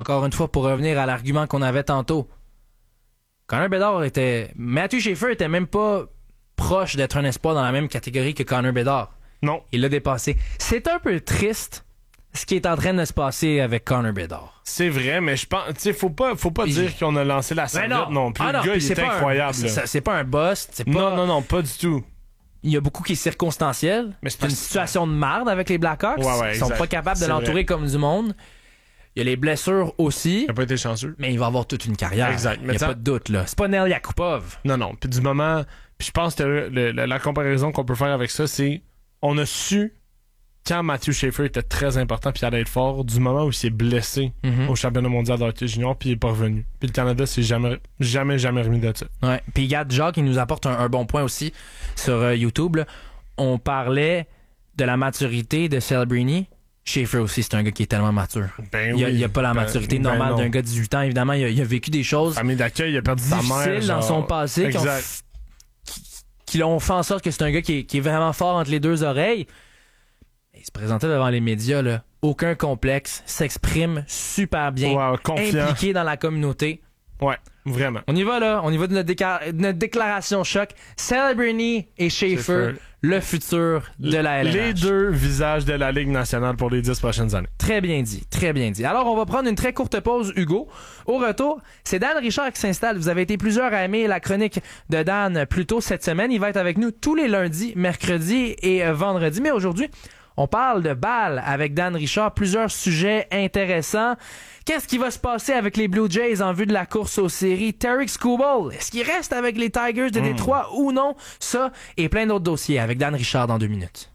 encore une fois, pour revenir à l'argument qu'on avait tantôt. Connor Bedard était... Matthew Schaefer était même pas proche d'être un espoir dans la même catégorie que Connor Bedard. Non. Il l'a dépassé. C'est un peu triste ce qui est en train de se passer avec Connor Bedard. C'est vrai, mais je pense... Tu sais, faut pas dire qu'on a lancé la serviette non plus. Le gars, il est incroyable. C'est pas un bust. C'est pas... Non, pas du tout. Il y a beaucoup qui est circonstanciel. Mais c'est une situation de merde avec les Blackhawks. Ouais, Ils sont pas capables de l'entourer comme du monde. Il y a les blessures aussi. Il a pas été chanceux. Mais il va avoir toute une carrière. Exact. Il n'y a pas de doute, là. C'est pas Neil Yakupov. Non. Puis du moment... Puis je pense que la comparaison qu'on peut faire avec ça, c'est... On a su, quand Matthew Schaefer était très important puis allait être fort, du moment où il s'est blessé au championnat mondial de hockey junior puis il est pas revenu. Puis le Canada s'est jamais remis de ça. Ouais. Puis Gad Jacques, il nous apporte un bon point aussi sur YouTube, là. On parlait de la maturité de Celebrini. Schaefer aussi, c'est un gars qui est tellement mature. Il a pas la maturité normale d'un gars de 18 ans. Évidemment, il a vécu des choses famille d'accueil, il a perdu sa mère. Difficiles dans son passé qui l'ont fait en sorte que c'est un gars qui est vraiment fort entre les deux oreilles. Il se présentait devant les médias, là. Aucun complexe, s'exprime super bien, impliqué dans la communauté. Ouais, vraiment. On y va, là. On y va de notre déclaration choc. Celebrini et Schaefer, le futur de la LNH. Les deux visages de la Ligue nationale pour les 10 prochaines années. Très bien dit, très bien dit. Alors, on va prendre une très courte pause, Hugo. Au retour, c'est Dan Richard qui s'installe. Vous avez été plusieurs à aimer la chronique de Dan plus tôt cette semaine. Il va être avec nous tous les lundis, mercredis et vendredis. Mais aujourd'hui, on parle de balle avec Dan Richard. Plusieurs sujets intéressants. Qu'est-ce qui va se passer avec les Blue Jays en vue de la course aux séries? Tarik Skubal, est-ce qu'il reste avec les Tigers de Détroit ou non? Ça et plein d'autres dossiers avec Dan Richard dans 2 minutes.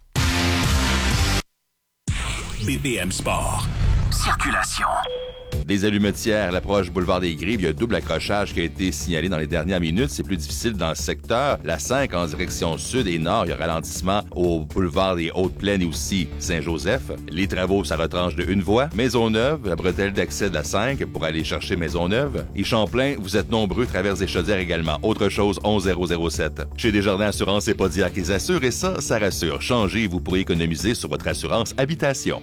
BPM Sport. Circulation. Des allumetières à l'approche boulevard des Grives. Il y a un double accrochage qui a été signalé dans les dernières minutes. C'est plus difficile dans le secteur. La 5 en direction sud et nord. Il y a ralentissement au boulevard des Hautes-Plaines et aussi Saint-Joseph. Les travaux, ça retranche de une voie. Maisonneuve, la bretelle d'accès de la 5 pour aller chercher Maisonneuve. Et Champlain, vous êtes nombreux, traverse des Chaudières également. Autre chose, 11007. Chez Desjardins Assurance et Podiac, ils assurent et ça rassure. Changez, vous pourrez économiser sur votre assurance habitation.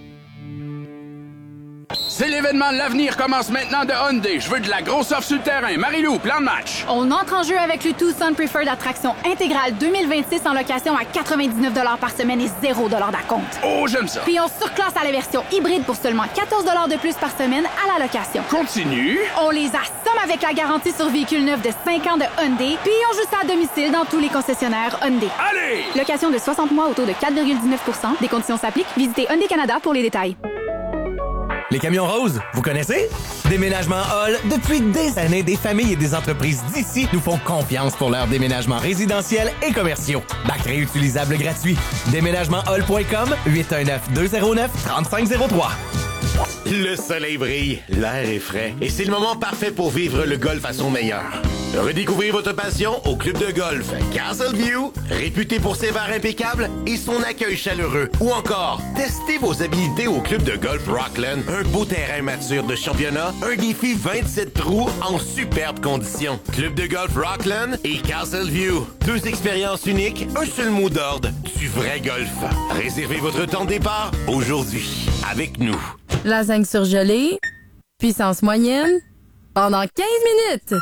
C'est l'événement de l'avenir commence maintenant de Hyundai. Je veux de la grosse offre sur le terrain. Marie-Lou, plan de match. On entre en jeu avec le Tucson Preferred Attraction intégrale 2026 en location à 99 $ par semaine et 0 $ d'acompte. Oh, j'aime ça. Puis on surclasse à la version hybride pour seulement 14 $ de plus par semaine à la location. Continue. On les assomme avec la garantie sur véhicule neuf de 5 ans de Hyundai. Puis on joue ça à domicile dans tous les concessionnaires Hyundai. Allez! Location de 60 mois au taux de 4,19 %. Des conditions s'appliquent. Visitez Hyundai Canada pour les détails. Les camions roses, vous connaissez? Déménagement Hall, depuis des années, des familles et des entreprises d'ici nous font confiance pour leurs déménagements résidentiels et commerciaux. Bac réutilisable gratuit. Déménagementhall.com, 819-209-3503. Le soleil brille, l'air est frais et c'est le moment parfait pour vivre le golf à son meilleur. Redécouvrez votre passion au club de golf Castleview, réputé pour ses bars impeccables et son accueil chaleureux. Ou encore, testez vos habilités au club de golf Rockland, un beau terrain mature de championnat, un défi 27 trous en superbes conditions. Club de golf Rockland et Castleview, 2 expériences uniques, un seul mot d'ordre, du vrai golf. Réservez votre temps de départ aujourd'hui avec nous. Lasagne surgelée, puissance moyenne, pendant 15 minutes.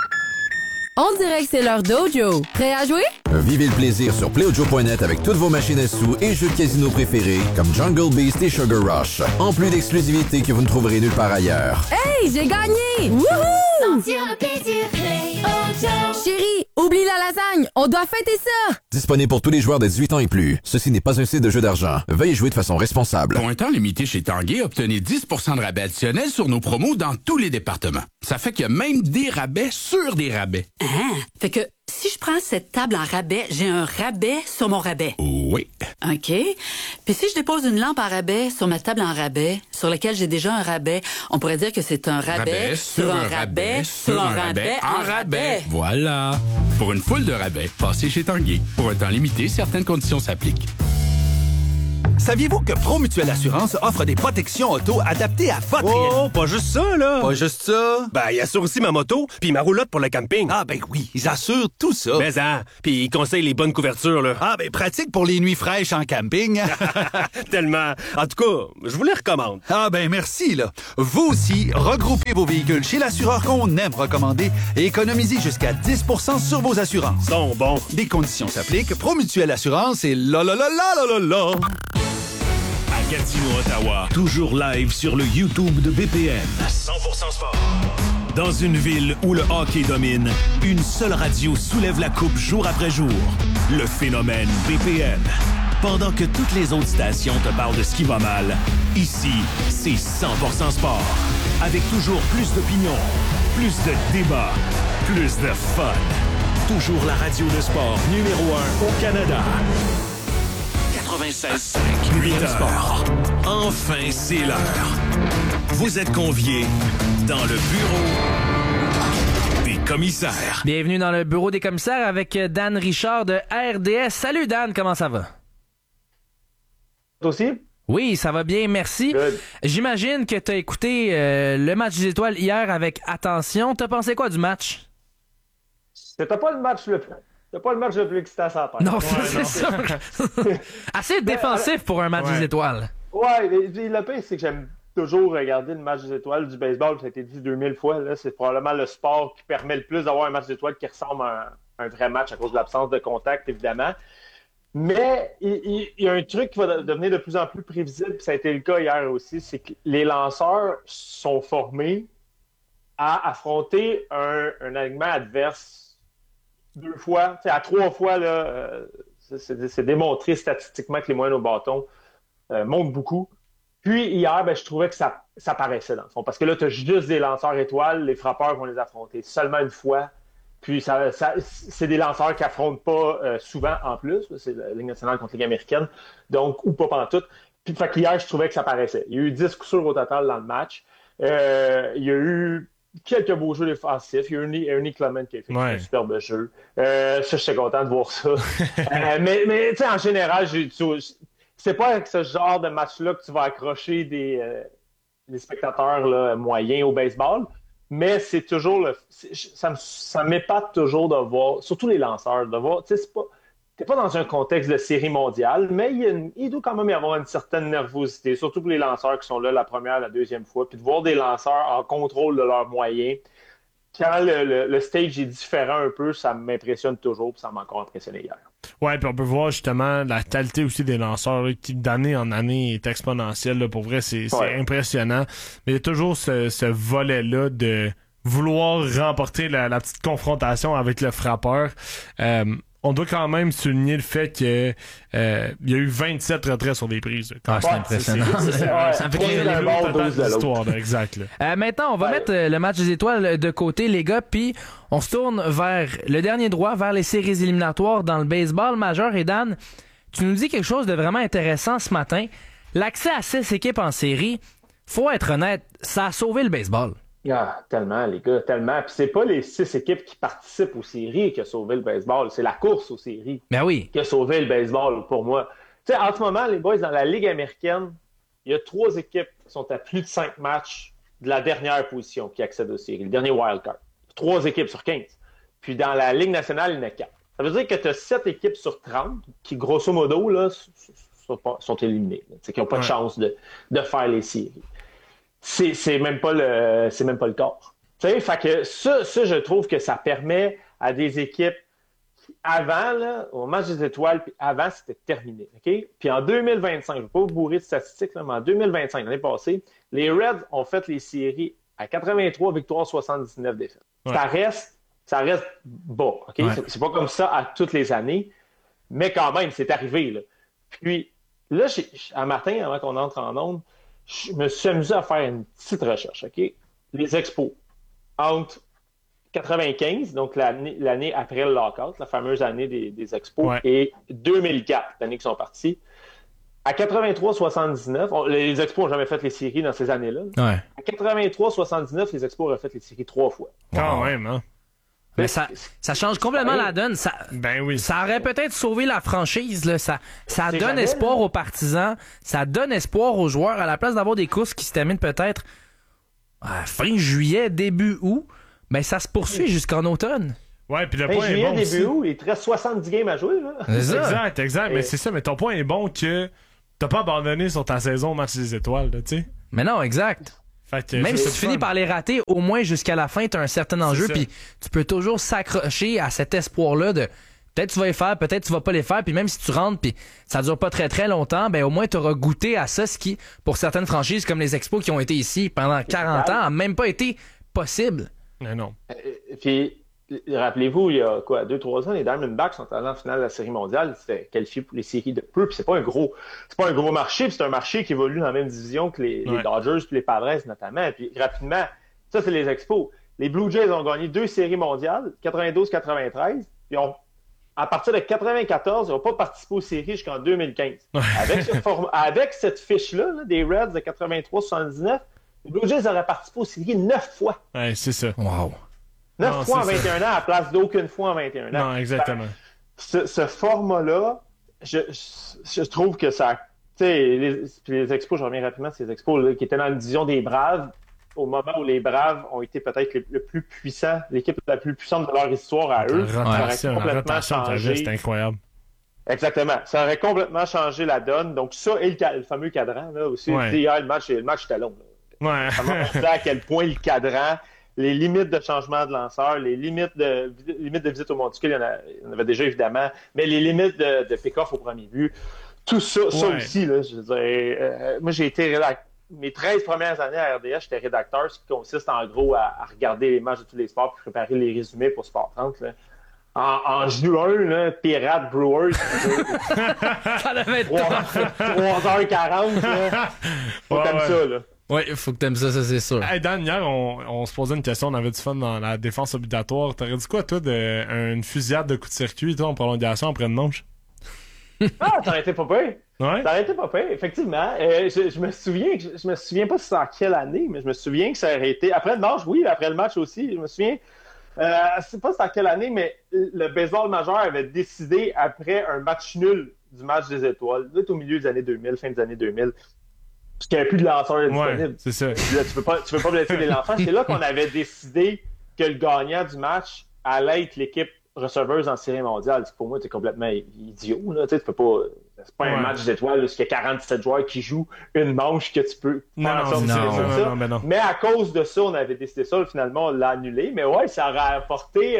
On dirait que c'est leur dojo. Prêt à jouer? Vivez le plaisir sur playaudio.net avec toutes vos machines à sous et jeux de casino préférés comme Jungle Beast et Sugar Rush. En plus d'exclusivité que vous ne trouverez nulle part ailleurs. Hey, j'ai gagné! Wouhou! Sentir le plaisir, Play-O-Joe. Chérie, oublie la lasagne, on doit fêter ça! Disponible pour tous les joueurs de 18 ans et plus. Ceci n'est pas un site de jeu d'argent. Veuillez jouer de façon responsable. Pour un temps limité chez Tanguay, obtenez 10 % de rabais additionnel sur nos promos dans tous les départements. Ça fait qu'il y a même des rabais sur des rabais. Ah, fait que si je prends cette table en rabais, j'ai un rabais sur mon rabais. Oui. OK. Puis si je dépose une lampe en rabais sur ma table en rabais, sur laquelle j'ai déjà un rabais, on pourrait dire que c'est un rabais sur un rabais sur un rabais en rabais. Voilà. Pour une foule de rabais, passez chez Tanguay. Pour un temps limité, certaines conditions s'appliquent. Saviez-vous que Promutuelle Assurance offre des protections auto adaptées à votre réalité? Oh, pas juste ça, là! Pas juste ça? Ben, ils assurent aussi ma moto puis ma roulotte pour le camping. Ah, ben oui, ils assurent tout ça. Mais puis ils conseillent les bonnes couvertures, là. Ah, ben pratique pour les nuits fraîches en camping. Tellement. En tout cas, je vous les recommande. Ah, ben merci, là. Vous aussi, regroupez vos véhicules chez l'assureur qu'on aime recommander et économisez jusqu'à 10% sur vos assurances. Sont bons. Des conditions s'appliquent. Promutuelle Assurance et la. À Gatineau, Ottawa, toujours live sur le YouTube de BPM. 100% sport. Dans une ville où le hockey domine, une seule radio soulève la coupe jour après jour. Le phénomène BPM. Pendant que toutes les autres stations te parlent de ce qui va mal, ici, c'est 100% sport. Avec toujours plus d'opinions, plus de débats, plus de fun. Toujours la radio de sport numéro 1 au Canada. 96.5, 8 heures. Enfin, c'est l'heure. Vous êtes conviés dans le bureau des commissaires. Bienvenue dans le bureau des commissaires avec Dan Richard de RDS. Salut Dan, comment ça va? Toi aussi? Oui, ça va bien, merci. Good. J'imagine que tu as écouté le match des étoiles hier avec attention. T'as pensé quoi du match? C'était pas le match le plus excitant sur la terre. Non, c'est ça. Assez défensif pour un match des étoiles. Ouais, le pire, c'est que j'aime toujours regarder le match des étoiles du baseball. Ça a été dit 2000 fois. Là. C'est probablement le sport qui permet le plus d'avoir un match des étoiles qui ressemble à un vrai match à cause de l'absence de contact, évidemment. Mais il y a un truc qui va devenir de plus en plus prévisible, puis ça a été le cas hier aussi, c'est que les lanceurs sont formés à affronter un alignement adverse 2 fois, à 3 fois, là, c'est démontré statistiquement que les moyennes au bâton montent beaucoup. Puis hier, je trouvais que ça paraissait dans le fond, parce que là, tu as juste des lanceurs étoiles, les frappeurs vont les affronter seulement une fois. Puis c'est des lanceurs qui affrontent pas souvent en plus. C'est la Ligue nationale contre la Ligue américaine. Donc, ou pas pantoute. Puis fait qu'hier, je trouvais que ça paraissait. Il y a eu 10 coups sûrs au total dans le match. Il y a eu quelques beaux jeux défensifs. Il y a eu Ernie Clement qui a fait un superbe jeu. Ça, j'étais content de voir ça. Mais tu sais, en général, c'est pas avec ce genre de match-là que tu vas accrocher des spectateurs là, moyens au baseball. Mais c'est toujours ça m'épate toujours de voir, surtout les lanceurs, de voir, tu sais, t'es pas dans un contexte de série mondiale, mais il doit quand même y avoir une certaine nervosité, surtout pour les lanceurs qui sont là la première, la deuxième fois, puis de voir des lanceurs en contrôle de leurs moyens. Quand le stage est différent un peu, ça m'impressionne toujours, puis ça m'a encore impressionné hier. Ouais, puis on peut voir justement la qualité aussi des lanceurs là, qui d'année en année est exponentielle. Là, pour vrai, c'est impressionnant. Mais il y a toujours ce volet-là de vouloir remporter la petite confrontation avec le frappeur. On doit quand même souligner le fait que il y a eu 27 retraits sur des prises. C'est impressionnant. Ça me fait créer l'histoire, exact. Maintenant, on va mettre le match des étoiles de côté, les gars, puis on se tourne vers le dernier droit, vers les séries éliminatoires dans le baseball majeur. Et Dan, tu nous dis quelque chose de vraiment intéressant ce matin. L'accès à 6 équipes en série, faut être honnête, ça a sauvé le baseball. Ah, tellement, les gars, tellement. Puis c'est pas les 6 équipes qui participent aux séries qui a sauvé le baseball, c'est la course aux séries qui a sauvé le baseball pour moi. Tu sais, en ce moment, les boys, dans la Ligue américaine, il y a 3 équipes qui sont à plus de 5 matchs de la dernière position qui accèdent aux séries, le dernier wildcard. 3 équipes sur 15. Puis dans la Ligue nationale, il y en a 4. Ça veut dire que tu as 7 équipes sur 30 qui, grosso modo, là, sont éliminées. Qui n'ont pas de chance de faire les séries. C'est même pas le corps. Tu sais, fait que ça, je trouve que ça permet à des équipes qui, avant, là, au match des étoiles, puis avant, c'était terminé. OK? Puis en 2025, je ne vais pas vous bourrer de statistiques, là, mais en 2025, l'année passée, les Reds ont fait les séries à 83 victoires, 79 défaites. Ouais. Ça reste bas. OK? Ouais. C'est pas comme ça à toutes les années, mais quand même, c'est arrivé. Là. Puis là, un matin, avant qu'on entre en onde, je me suis amusé à faire une petite recherche, OK? Les expos. Entre 95, donc l'année après le lockout, la fameuse année des expos, et 2004, l'année qu'ils sont partis. À 83-79, les expos n'ont jamais fait les séries dans ces années-là. Ouais. À 83-79, les expos auraient fait les séries 3 fois. Quand même, hein? Mais ça change complètement la donne. Ça aurait peut-être sauvé la franchise. Là. Ça donne espoir aux partisans. Ça donne espoir aux joueurs. À la place d'avoir des courses qui se terminent peut-être fin juillet, début août, ben ça se poursuit jusqu'en automne. Ouais, puis le point est bon début aussi. août, il te reste 70 games à jouer. Là. Exact. Mais c'est ça. Mais ton point est bon que t'as pas abandonné sur ta saison au match des étoiles, tu sais. Mais non, exact. Même si tu finis par les rater, au moins jusqu'à la fin, tu as un certain enjeu, puis tu peux toujours s'accrocher à cet espoir-là de peut-être tu vas les faire, peut-être tu vas pas les faire, puis même si tu rentres, puis ça dure pas très très longtemps, ben au moins tu auras goûté à ça, ce qui, pour certaines franchises comme les Expos qui ont été ici pendant 40 ans, a même pas été possible. Mais non. Puis, rappelez-vous, il y a 2-3 ans, les Diamondbacks sont allés en finale de la Série mondiale, c'était qualifié pour les séries de peu, puis c'est pas un gros marché, puis c'est un marché qui évolue dans la même division que les Dodgers puis les Padres notamment. Puis rapidement, ça c'est les Expos. Les Blue Jays ont gagné 2 séries mondiales, 92-93, puis à partir de 94, ils n'ont pas participé aux séries jusqu'en 2015. Avec cette fiche-là, des Reds de 83-79, les Blue Jays auraient participé aux séries 9 fois. Ouais, c'est ça. Wow. 9 fois en 21 ans à la place d'aucune fois en 21 ans. Non, exactement. Ce format-là, je trouve que ça... Tu sais, les Expos, je reviens rapidement sur les Expos là, qui étaient dans la division des Braves, au moment où les Braves ont été peut-être le plus puissant, l'équipe la plus puissante de leur histoire à eux. La rotation, c'est incroyable. Exactement. Ça aurait complètement changé la donne. Donc ça et le fameux cadran, là, aussi. Hier, le match était long. Là. Ça m'a montré à quel point le cadran... Les limites de changement de lanceur, les limites de visite au monticule, il y en avait déjà évidemment, mais les limites de pick-off au premier but, tout ça, ça aussi, là, je veux dire, moi j'ai été rédacteur. Mes 13 premières années à RDS, j'étais rédacteur, ce qui consiste en gros à regarder les matchs de tous les sports et préparer les résumés pour Sport 30. Là. En juin, là, Pirates Brewers, ça devait être 3h40, là. Faut t'aimer ça, là. Oui, il faut que t'aimes ça c'est sûr. Hey Dan, hier, on se posait une question, on avait du fun dans la défense obligatoire. T'aurais dit quoi, toi, d'une fusillade de coup de circuit, toi, en prolongation après une manche? Ça aurait été pas pire. Ouais? Ça aurait été pas pire, effectivement. Je me souviens pas si c'est en quelle année, mais je me souviens que ça aurait été... Après le match, oui, après le match aussi, je me souviens... c'est pas en quelle année, mais le baseball majeur avait décidé, après un match nul du match des étoiles, là, au milieu des années 2000, fin des années 2000, parce qu'il n'y avait plus de lanceurs disponibles. C'est ça. Là, tu peux pas blesser les lanceurs. C'est là qu'on avait décidé que le gagnant du match allait être l'équipe receveuse en série mondiale. Pour moi, c'est complètement idiot. Là. Tu peux pas... C'est pas un match d'étoiles où il y a 47 joueurs qui jouent une manche que tu peux faire non. Mais à cause de ça, on avait décidé ça. Finalement, on l'a annulé. Mais ouais, ça a rapporté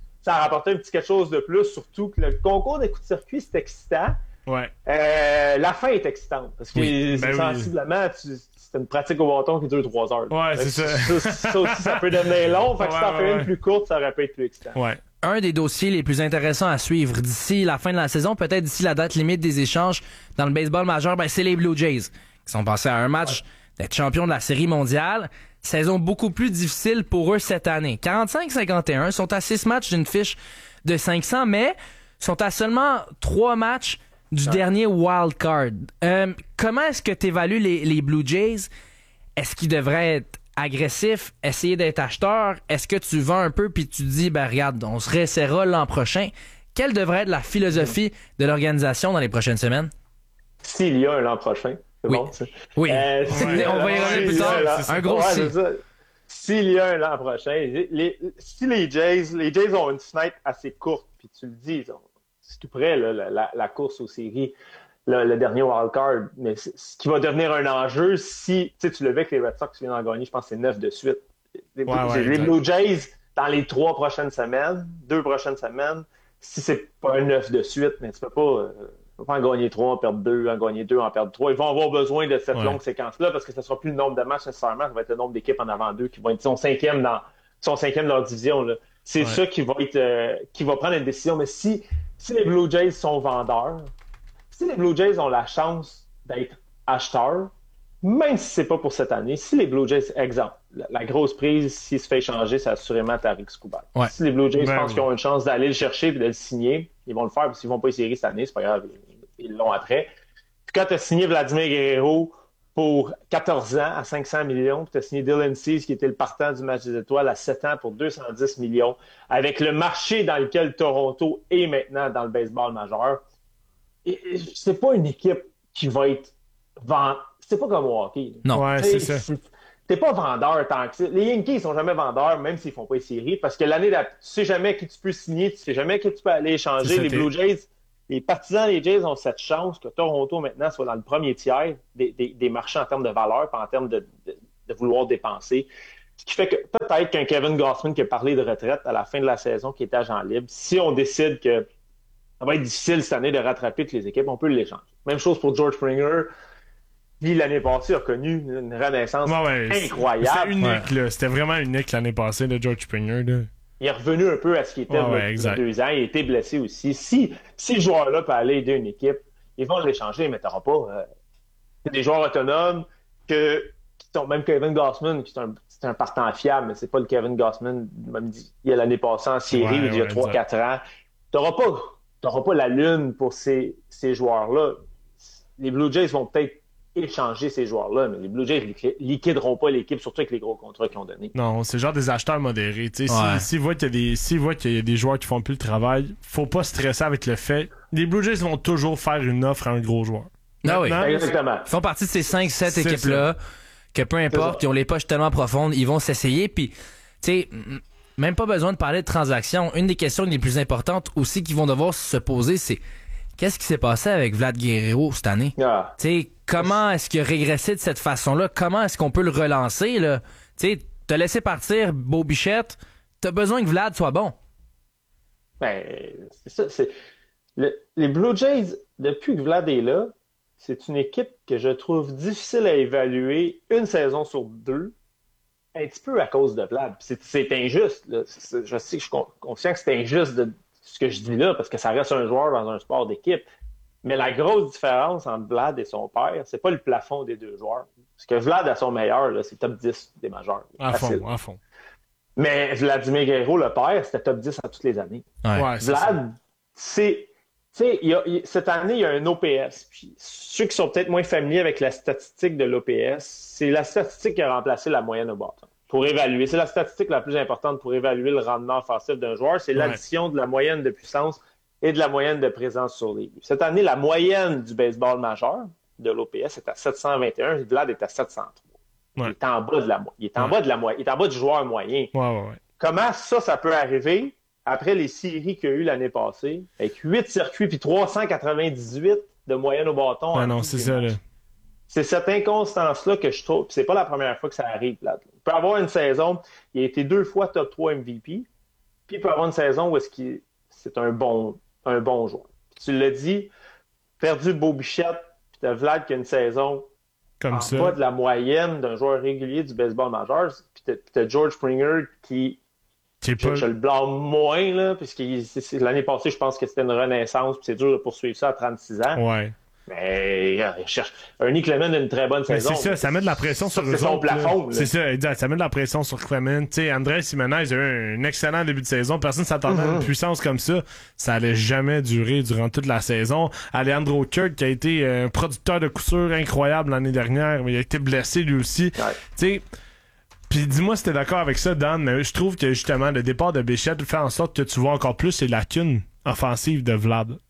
un petit quelque chose de plus. Surtout que le concours des coups de circuit, c'est excitant. Ouais. La fin est excitante parce que sensiblement, c'est une pratique au bâton qui dure 3 heures. Ouais, c'est ça. Ça aussi, ça peut devenir long. Fait que si t'en fais une plus courte, ça aurait pu être plus excitant. Ouais. Un des dossiers les plus intéressants à suivre d'ici la fin de la saison, peut-être d'ici la date limite des échanges dans le baseball majeur, c'est les Blue Jays qui sont passés à un match d'être champions de la Série mondiale. Saison beaucoup plus difficile pour eux cette année. 45-51, sont à 6 matchs d'une fiche de 500, mais sont à seulement 3 matchs du dernier wild card. Comment est-ce que tu évalues les Blue Jays? Est-ce qu'ils devraient être agressifs, essayer d'être acheteurs? Est-ce que tu vends un peu puis tu dis, regarde, on se réessaiera l'an prochain? Quelle devrait être la philosophie de l'organisation dans les prochaines semaines? S'il y a un l'an prochain, c'est bon, ça. Oui, on va y revenir plus tard. Un gros si. S'il y a un l'an prochain, si les Jays ont une fenêtre assez courte, puis tu le dis, c'est tout près, là, la course aux séries, le dernier wildcard, mais ce qui va devenir un enjeu si, tu l'as vu avec les Red Sox qui viennent d'en gagner, je pense que c'est 9 de suite. Les Blue Jays, dans les 2 prochaines semaines, si c'est pas un 9 de suite, mais tu peux pas en gagner 3, en perdre 2, en gagner 2, en perdre 3. Ils vont avoir besoin de cette longue séquence-là parce que ce ne sera plus le nombre de matchs nécessairement, ça va être le nombre d'équipes en avant d'eux qui vont être son cinquième de leur division. Là. C'est ça qui va prendre une décision. Mais si les Blue Jays sont vendeurs, si les Blue Jays ont la chance d'être acheteurs, même si c'est pas pour cette année, si les Blue Jays, exemple, la grosse prise, s'il se fait échanger, c'est assurément Tarik Skubal. Ouais. Si les Blue Jays pensent qu'ils ont une chance d'aller le chercher et de le signer, ils vont le faire. S'ils vont pas y série cette année, c'est pas grave, ils l'ont après. Puis quand tu as signé Vladimir Guerrero pour 14 ans à 500 millions. Puis tu as signé Dylan Cease, qui était le partant du match des étoiles, à 7 ans pour 210 millions. Avec le marché dans lequel Toronto est maintenant dans le baseball majeur, c'est pas une équipe qui va être vendue. C'est pas comme au hockey. Non, ouais, c'est ça. T'es pas vendeur tant que ça. Les Yankees sont jamais vendeurs, même s'ils font pas les séries, parce que l'année d'après, tu sais jamais qui tu peux signer, tu sais jamais qui tu peux aller échanger. Les Blue Jays, les partisans des Jays ont cette chance que Toronto maintenant soit dans le premier tiers des marchés en termes de valeur, pas en termes de vouloir dépenser. Ce qui fait que peut-être qu'un Kevin Gausman qui a parlé de retraite à la fin de la saison, qui est agent libre, si on décide que ça va être difficile cette année de rattraper toutes les équipes, on peut l'échanger. Même chose pour George Springer. Lui, l'année passée, a connu une renaissance incroyable. C'était unique, là. C'était vraiment unique l'année passée, de George Springer. Là. Il est revenu un peu à ce qu'il était il y a 2 ans. Il a été blessé aussi. Si ce joueur-là peut aller aider une équipe, ils vont l'échanger, mais tu n'auras pas des joueurs autonomes qui sont même Kevin Gausman, qui c'est un partant fiable, mais c'est pas le Kevin Gausman, même dit, il y a l'année passée en série, il y a 3-4 ans. Tu n'auras pas la lune pour ces joueurs-là. Les Blue Jays vont peut-être échanger ces joueurs-là, mais les Blue Jays liquideront pas l'équipe, surtout avec les gros contrats qu'ils ont donnés. Non, c'est genre des acheteurs modérés. S'ils voient qu'il y a des joueurs qui font plus le travail, faut pas stresser avec le fait. Les Blue Jays vont toujours faire une offre à un gros joueur. Ah oui, exactement. Ils font partie de ces 5-7 équipes-là, que peu importe, ils ont les poches tellement profondes, ils vont s'essayer, puis, tu sais, même pas besoin de parler de transactions. Une des questions les plus importantes aussi qu'ils vont devoir se poser, c'est qu'est-ce qui s'est passé avec Vlad Guerrero cette année? Ah. Tu sais, comment est-ce qu'il a régressé de cette façon-là? Comment est-ce qu'on peut le relancer, là? Tu sais, t'as laissé partir Beau Bichette, t'as besoin que Vlad soit bon. Ben, c'est ça. Les Blue Jays, depuis que Vlad est là, c'est une équipe que je trouve difficile à évaluer une saison sur 2, un petit peu à cause de Vlad. C'est injuste, là. Je sais que je suis conscient que c'est injuste de ce que je dis là, parce que ça reste un joueur dans un sport d'équipe. Mais la grosse différence entre Vlad et son père, c'est pas le plafond des deux joueurs. Parce que Vlad, à son meilleur, là, c'est top 10 des majeurs. À fond. Mais Vladimir Guerrero, le père, c'était top 10 à toutes les années. Ouais, Vlad, cette année, il y a un OPS. Puis ceux qui sont peut-être moins familiers avec la statistique de l'OPS, c'est la statistique qui a remplacé la moyenne au bâton. Pour évaluer. C'est la statistique la plus importante pour évaluer le rendement offensif d'un joueur. C'est l'addition de la moyenne de puissance et de la moyenne de présence sur les buts. Cette année, la moyenne du baseball majeur de l'OPS est à 721. Vlad est à 703. Ouais. Il est en bas de la moyenne. Il est en bas de la moyenne. Il est en bas du joueur moyen. Ouais. Comment ça peut arriver après les séries qu'il y a eu l'année passée, avec 8 circuits puis 398 de moyenne au bâton? Ah non, c'est ça, là. C'est cette inconstance-là que je trouve. C'est pas la première fois que ça arrive, Vlad. Il peut avoir une saison, il a été 2 fois top 3 MVP, puis il peut avoir une saison où c'est un bon joueur. Puis tu l'as dit, perdu Beau Bichette, puis t'as Vlad qui a une saison comme en ça, bas de la moyenne d'un joueur régulier du baseball majeur, puis t'as George Springer qui je le blâme moins, là, puisque l'année passée, je pense que c'était une renaissance, puis c'est dur de poursuivre ça à 36 ans. Ouais. Mais Ernie Clement a une très bonne saison. C'est ça met de la pression sur eux autres. C'est son plafond. C'est ça, exact. Ça met de la pression sur Clement. Tu sais, Andrés Jiménez a eu un excellent début de saison. Personne ne s'attendait à une puissance comme ça. Ça allait jamais durer durant toute la saison. Alejandro Kirk, qui a été un producteur de coup sûr incroyable l'année dernière, mais il a été blessé lui aussi. Tu sais, puis dis-moi si t'es d'accord avec ça, Dan, mais je trouve que justement, le départ de Bichette fait en sorte que tu vois encore plus les lacunes offensives de Vlad.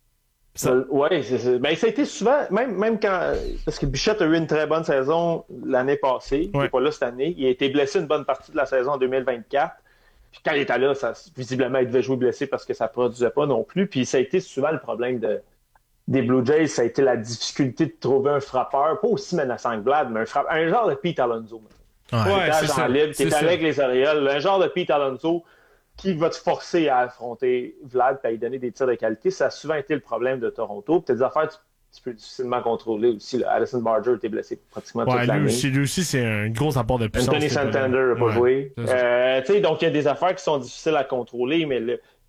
Oui, ben, ça a été souvent, même quand. Parce que Bichette a eu une très bonne saison l'année passée, il n'est pas là cette année. Il a été blessé une bonne partie de la saison en 2024. Puis quand il était là, visiblement, il devait jouer blessé parce que ça ne produisait pas non plus. Puis ça a été souvent le problème des Blue Jays, ça a été la difficulté de trouver un frappeur, pas aussi menaçant que Vlad, mais un genre de Pete Alonso. Qui était libre, qui était avec les Orioles, un genre de Pete Alonso qui va te forcer à affronter Vlad et à lui donner des tirs de qualité. Ça a souvent été le problème de Toronto. Puis des affaires tu peux difficilement contrôler aussi. Là. Addison Barger était blessé pratiquement toute l'année. Lui aussi, c'est un gros apport de puissance. Anthony Santander n'a pas joué. Donc, il y a des affaires qui sont difficiles à contrôler, mais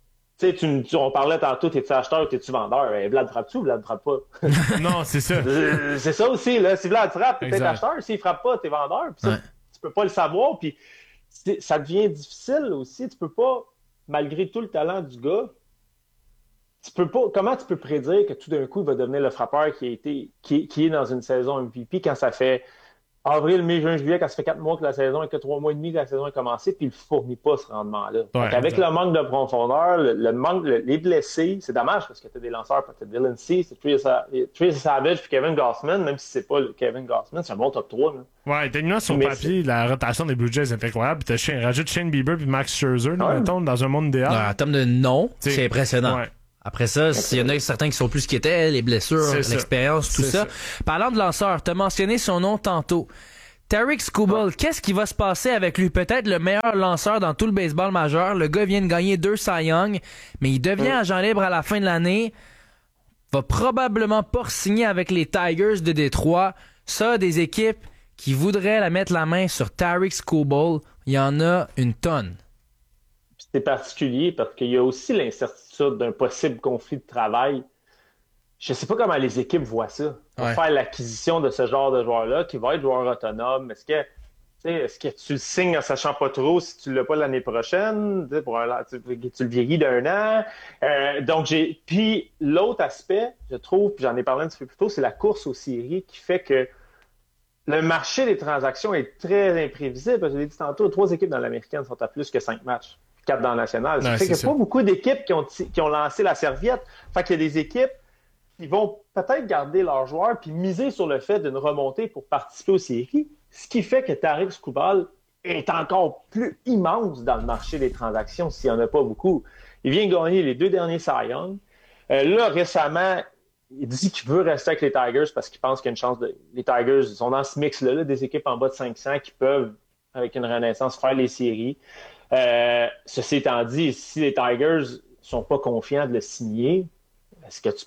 on parlait tantôt, t'es-tu acheteur ou t'es-tu vendeur? Vlad frappe-tu ou Vlad frappe pas? Non, c'est ça. C'est ça aussi. Là. Si Vlad frappe, t'es peut-être acheteur. S'il frappe pas, t'es vendeur. Puis ça, tu peux pas le savoir. Puis ça devient difficile aussi. Tu peux pas, malgré tout le talent du gars, comment tu peux prédire que tout d'un coup, il va devenir le frappeur qui est dans une saison MVP quand ça fait avril, mai, juin, juillet, quand ça fait 4 mois que la saison et que 3 mois et demi que la saison a commencé, puis il ne fournit pas ce rendement-là. Avec le manque de profondeur, les blessés, c'est dommage parce que tu as des lanceurs, tu as Dylan Cease, Trey Savage puis Kevin Gausman, même si c'est pas Kevin Gausman, c'est un bon top 3. Là. Ouais, techniquement, sur papier, la rotation des Blue Jays est incroyable. Puis rajoute Shane Bieber puis Max Scherzer, mettons, dans un monde idéal. En termes de nom, c'est impressionnant. Ouais. Après ça, s'il y en a certains qui sont plus qu'ils étaient, les blessures, l'expérience, tout ça. Parlant de lanceur, t'as mentionné son nom tantôt. Tarik Skubal, qu'est-ce qui va se passer avec lui? Peut-être le meilleur lanceur dans tout le baseball majeur. Le gars vient de gagner 2 Cy Young, mais il devient agent libre à la fin de l'année. Va probablement pas signer avec les Tigers de Détroit. Ça, des équipes qui voudraient mettre la main sur Tarik Skubal, il y en a une tonne. C'est particulier parce qu'il y a aussi l'incertitude d'un possible conflit de travail. Je ne sais pas comment les équipes voient ça. Pour faire l'acquisition de ce genre de joueur-là, qui va être joueur autonome. Est-ce que tu le signes en sachant pas trop si tu ne l'as pas l'année prochaine? Tu le vieillis d'1 an. Puis l'autre aspect, je trouve, puis j'en ai parlé un petit peu plus tôt, c'est la course aux séries qui fait que le marché des transactions est très imprévisible. Parce que je l'ai dit tantôt, 3 équipes dans l'américaine sont à plus que 5 matchs. 4 dans la nationale. Ça fait qu'il n'y a pas beaucoup d'équipes qui ont lancé la serviette. Fait qu'il y a des équipes qui vont peut-être garder leurs joueurs puis miser sur le fait d'une remontée pour participer aux séries. Ce qui fait que Tarik Skubal est encore plus immense dans le marché des transactions s'il n'y en a pas beaucoup. Il vient gagner les 2 derniers Cy Young. Là, récemment, il dit qu'il veut rester avec les Tigers parce qu'il pense qu'il y a une chance les Tigers sont dans ce mix-là, des équipes en bas de 500 qui peuvent, avec une renaissance, faire les séries. Ceci étant dit, si les Tigers sont pas confiants de le signer, est-ce que tu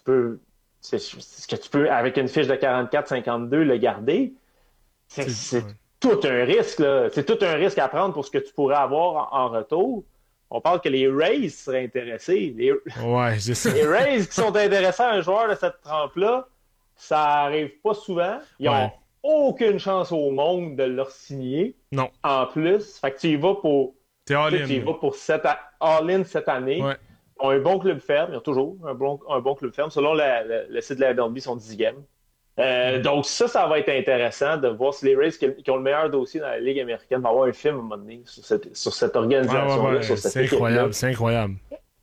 peux, avec une fiche de 44-52, le garder? C'est tout un risque, là. C'est tout un risque à prendre pour ce que tu pourrais avoir en retour. On parle que les Rays seraient intéressés. C'est ça. Les Rays qui sont intéressés à un joueur de cette trempe-là, ça arrive pas souvent. Ils ont aucune chance au monde de leur signer. Non. En plus. Fait que tu y vas pour... Tu y vas pour all-in cette année. Ouais. Ils ont un bon club ferme. Ils ont toujours un bon club ferme. Selon le site de la MLB, ils sont 10e. Donc ça va être intéressant de voir si les Rays qui ont le meilleur dossier dans la Ligue américaine vont avoir un film à un moment donné sur cette organisation-là. Sur cette c'est incroyable, c'est incroyable.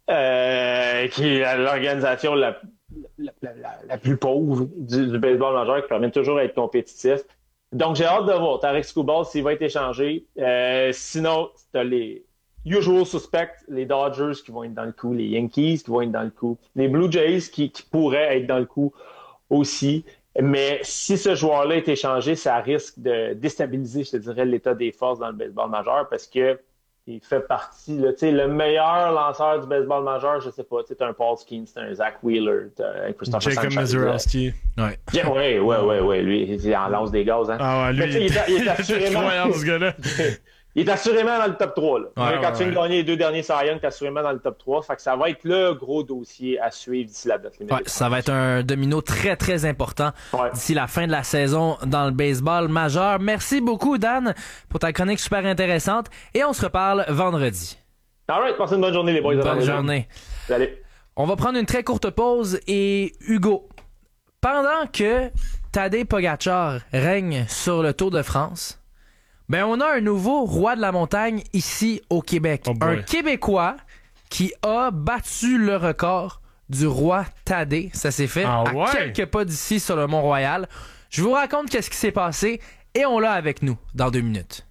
Qui est l'organisation la plus pauvre du baseball majeur qui permet toujours d'être compétitif. Donc, j'ai hâte de voir Tarik Skubal s'il va être échangé. Sinon, t'as les usual suspects, les Dodgers qui vont être dans le coup, les Yankees qui vont être dans le coup, les Blue Jays qui pourraient être dans le coup aussi. Mais si ce joueur-là est échangé, ça risque de déstabiliser, je te dirais, l'état des forces dans le baseball majeur parce que il fait partie, là, le meilleur lanceur du baseball majeur, je sais pas, t'as un Paul Skeens, t'as un Zach Wheeler, t'as un Christopher Sanchez. Jacob Mazuroski. Ouais, lui, il en lance des gaz, hein. Ah ouais, lui, il est assurément... ce gars-là. Il est assurément dans le top 3, là. Quand tu viens de gagner les 2 derniers Cy Young, t'es assurément dans le top 3. Fait que ça va être le gros dossier à suivre d'ici la date limite. Ça va être un domino très, très important d'ici la fin de la saison dans le baseball majeur. Merci beaucoup, Dan, pour ta chronique super intéressante. Et on se reparle vendredi. All right, passez une bonne journée, les boys. Bonne journée. Salut. On va prendre une très courte pause et Hugo, pendant que Tadej Pogačar règne sur le Tour de France, on a un nouveau roi de la montagne ici au Québec. Un Québécois qui a battu le record du roi Tadej. Ça s'est fait à quelques pas d'ici sur le Mont-Royal. Je vous raconte qu'est-ce qui s'est passé et on l'a avec nous dans 2 minutes.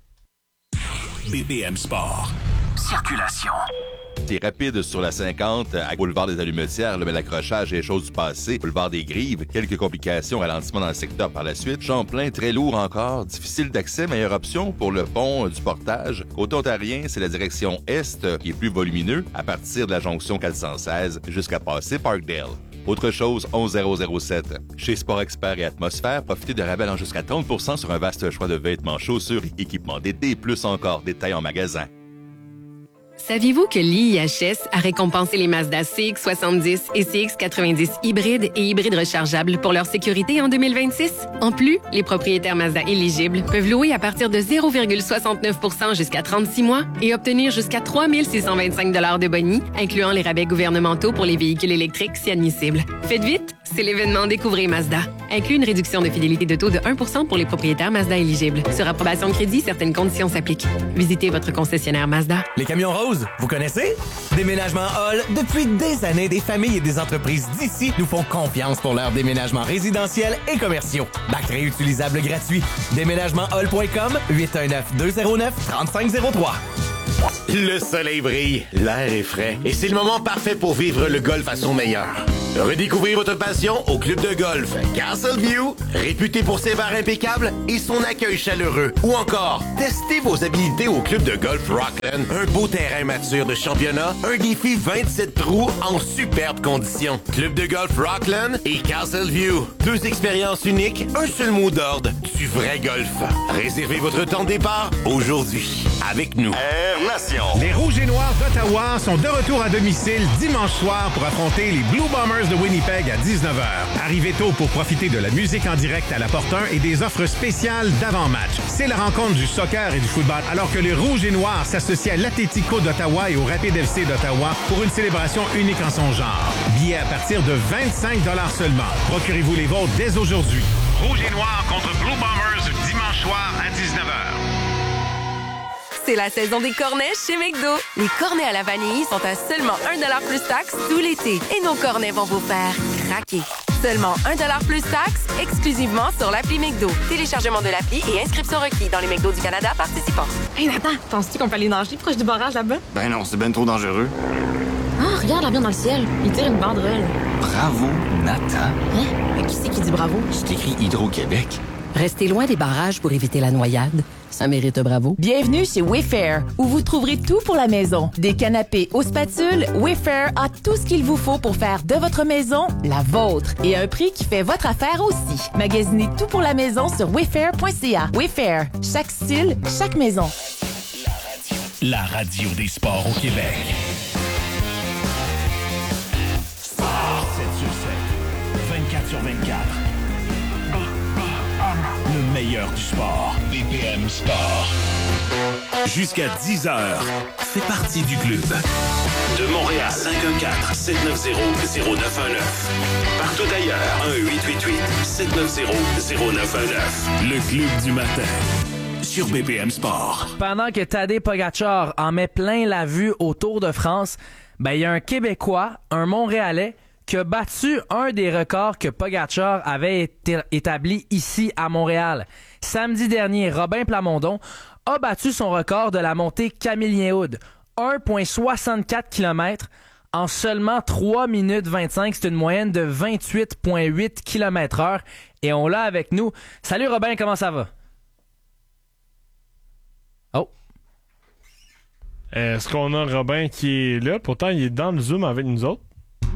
BPM Sport. Circulation. C'est rapide sur la 50 à Boulevard des Allumetières, mais l'accrochage est chose du passé. Boulevard des Grives, quelques complications, ralentissement dans le secteur par la suite. Champlain, très lourd encore, difficile d'accès, meilleure option pour le pont du Portage. Côté ontarien, c'est la direction Est qui est plus volumineux à partir de la jonction 416 jusqu'à passer Parkdale. Autre chose, 11007. Chez Sport Expert et Atmosphère, profitez de rabais en jusqu'à 30% sur un vaste choix de vêtements, chaussures et équipements d'été, plus encore, détails en magasin. Saviez-vous que l'IIHS a récompensé les Mazda CX-70 et CX-90 hybrides et hybrides rechargeables pour leur sécurité en 2026? En plus, les propriétaires Mazda éligibles peuvent louer à partir de 0,69% jusqu'à 36 mois et obtenir jusqu'à 3 625 $ de boni, incluant les rabais gouvernementaux pour les véhicules électriques si admissibles. Faites vite, c'est l'événement Découvrez Mazda. Inclut une réduction de fidélité de taux de 1% pour les propriétaires Mazda éligibles. Sur approbation de crédit, certaines conditions s'appliquent. Visitez votre concessionnaire Mazda. Les camions roses, vous connaissez? Déménagement Hall, depuis des années, des familles et des entreprises d'ici nous font confiance pour leurs déménagements résidentiels et commerciaux. Bac réutilisable gratuit. Déménagementhall.com, 819-209-3503. Le soleil brille, l'air est frais et c'est le moment parfait pour vivre le golf à son meilleur. Redécouvrez votre passion au club de golf Castleview, réputé pour ses bars impeccables et son accueil chaleureux. Ou encore, testez vos habilités au club de golf Rockland, un beau terrain mature de championnat, un défi 27 trous en superbes conditions. Club de golf Rockland et Castleview, 2 expériences uniques, un seul mot d'ordre, du vrai golf. Réservez votre temps de départ aujourd'hui. Avec nous. Air Nation. Les Rouges et Noirs d'Ottawa sont de retour à domicile dimanche soir pour affronter les Blue Bombers de Winnipeg à 19h. Arrivez tôt pour profiter de la musique en direct à la porte 1 et des offres spéciales d'avant-match. C'est la rencontre du soccer et du football, alors que les Rouges et Noirs s'associent à l'Atlético d'Ottawa et au Rapid FC d'Ottawa pour une célébration unique en son genre. Billets à partir de 25 $ seulement. Procurez-vous les vôtres dès aujourd'hui. Rouges et Noirs contre Blue Bombers dimanche soir à 19h. C'est la saison des cornets chez McDo. Les cornets à la vanille sont à seulement 1$ plus taxe tout l'été. Et nos cornets vont vous faire craquer. Seulement 1$ plus taxe, exclusivement sur l'appli McDo. Téléchargement de l'appli et inscription requis dans les McDo du Canada participants. Hey Nathan, penses-tu qu'on peut aller nager proche du barrage là-bas? Ben non, c'est ben trop dangereux. Ah, regarde l'avion dans le ciel. Il tire une banderole. Bravo, Nathan. Hein? Mais qui c'est qui dit bravo? C'est écrit Hydro-Québec. Restez loin des barrages pour éviter la noyade. Ça mérite un bravo. Bienvenue chez Wayfair, où vous trouverez tout pour la maison. Des canapés aux spatules, Wayfair a tout ce qu'il vous faut pour faire de votre maison la vôtre. Et à un prix qui fait votre affaire aussi. Magasinez tout pour la maison sur wayfair.ca. Wayfair, chaque style, chaque maison. La radio des sports au Québec. Sport 7/7, 24/24. Le meilleur du sport. BPM Sport. Jusqu'à 10h. Fais partie du club. De Montréal, 514-790-0919. Partout ailleurs, 1-888-790-0919. Le club du matin. Sur BPM Sport. Pendant que Tadej Pogačar en met plein la vue au Tour de France, ben il y a un Québécois, un Montréalais, qui a battu un des records que Pogačar avait établi ici à Montréal. Samedi dernier, Robin Plamondon a battu son record de la montée Camillien-Houde, 1,64 km en seulement 3 minutes 25. C'est une moyenne de 28,8 km/h. Et on l'a avec nous. Salut Robin, comment ça va? Oh. Est-ce qu'on a Robin qui est là? Pourtant, il est dans le Zoom avec nous autres.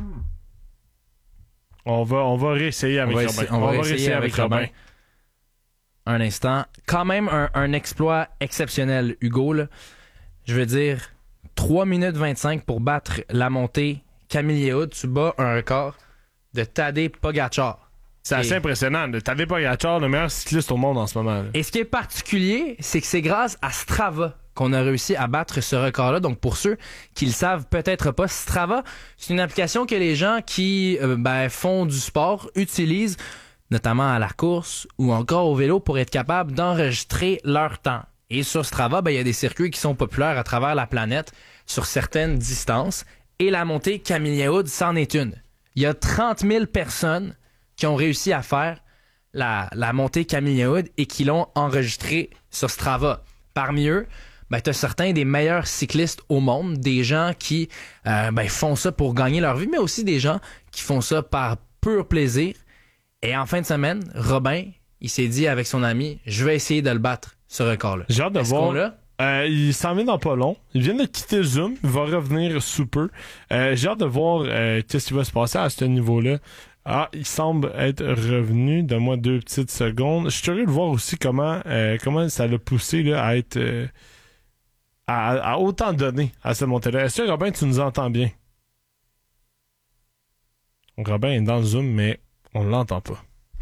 On va réessayer avec Robin. On va réessayer avec Robin. Un instant. Quand même un exploit exceptionnel, Hugo. Là. Je veux dire, 3 minutes 25 pour battre la montée Camillien-Houde. Tu bats un record de Tadej Pogačar. C'est assez impressionnant. Tadej Pogačar, le meilleur cycliste au monde en ce moment. Là. Et ce qui est particulier, c'est que c'est grâce à Strava qu'on a réussi à battre ce record-là. Donc, pour ceux qui le savent peut-être pas, Strava, c'est une application que les gens qui font du sport utilisent, notamment à la course ou encore au vélo, pour être capables d'enregistrer leur temps. Et sur Strava, il y a des circuits qui sont populaires à travers la planète sur certaines distances. Et la montée Camillien-Houde, c'en est une. Il y a 30 000 personnes qui ont réussi à faire la montée Camillien-Houde et qui l'ont enregistrée sur Strava. Parmi eux, tu as certains des meilleurs cyclistes au monde, des gens qui font ça pour gagner leur vie, mais aussi des gens qui font ça par pur plaisir. Et en fin de semaine, Robin, il s'est dit avec son ami, je vais essayer de le battre, ce record-là. J'ai hâte de voir. Il s'en vient dans pas long. Il vient de quitter Zoom, il va revenir sous peu. J'ai hâte de voir qu'est-ce qui va se passer à ce niveau-là. Ah, il semble être revenu. Donne-moi 2 petites secondes. Je suis curieux de voir aussi comment ça l'a poussé là, à être... a autant donné à cette montée-là. Est-ce que, Robin, tu nous entends bien? Robin est dans le Zoom, mais on l'entend pas.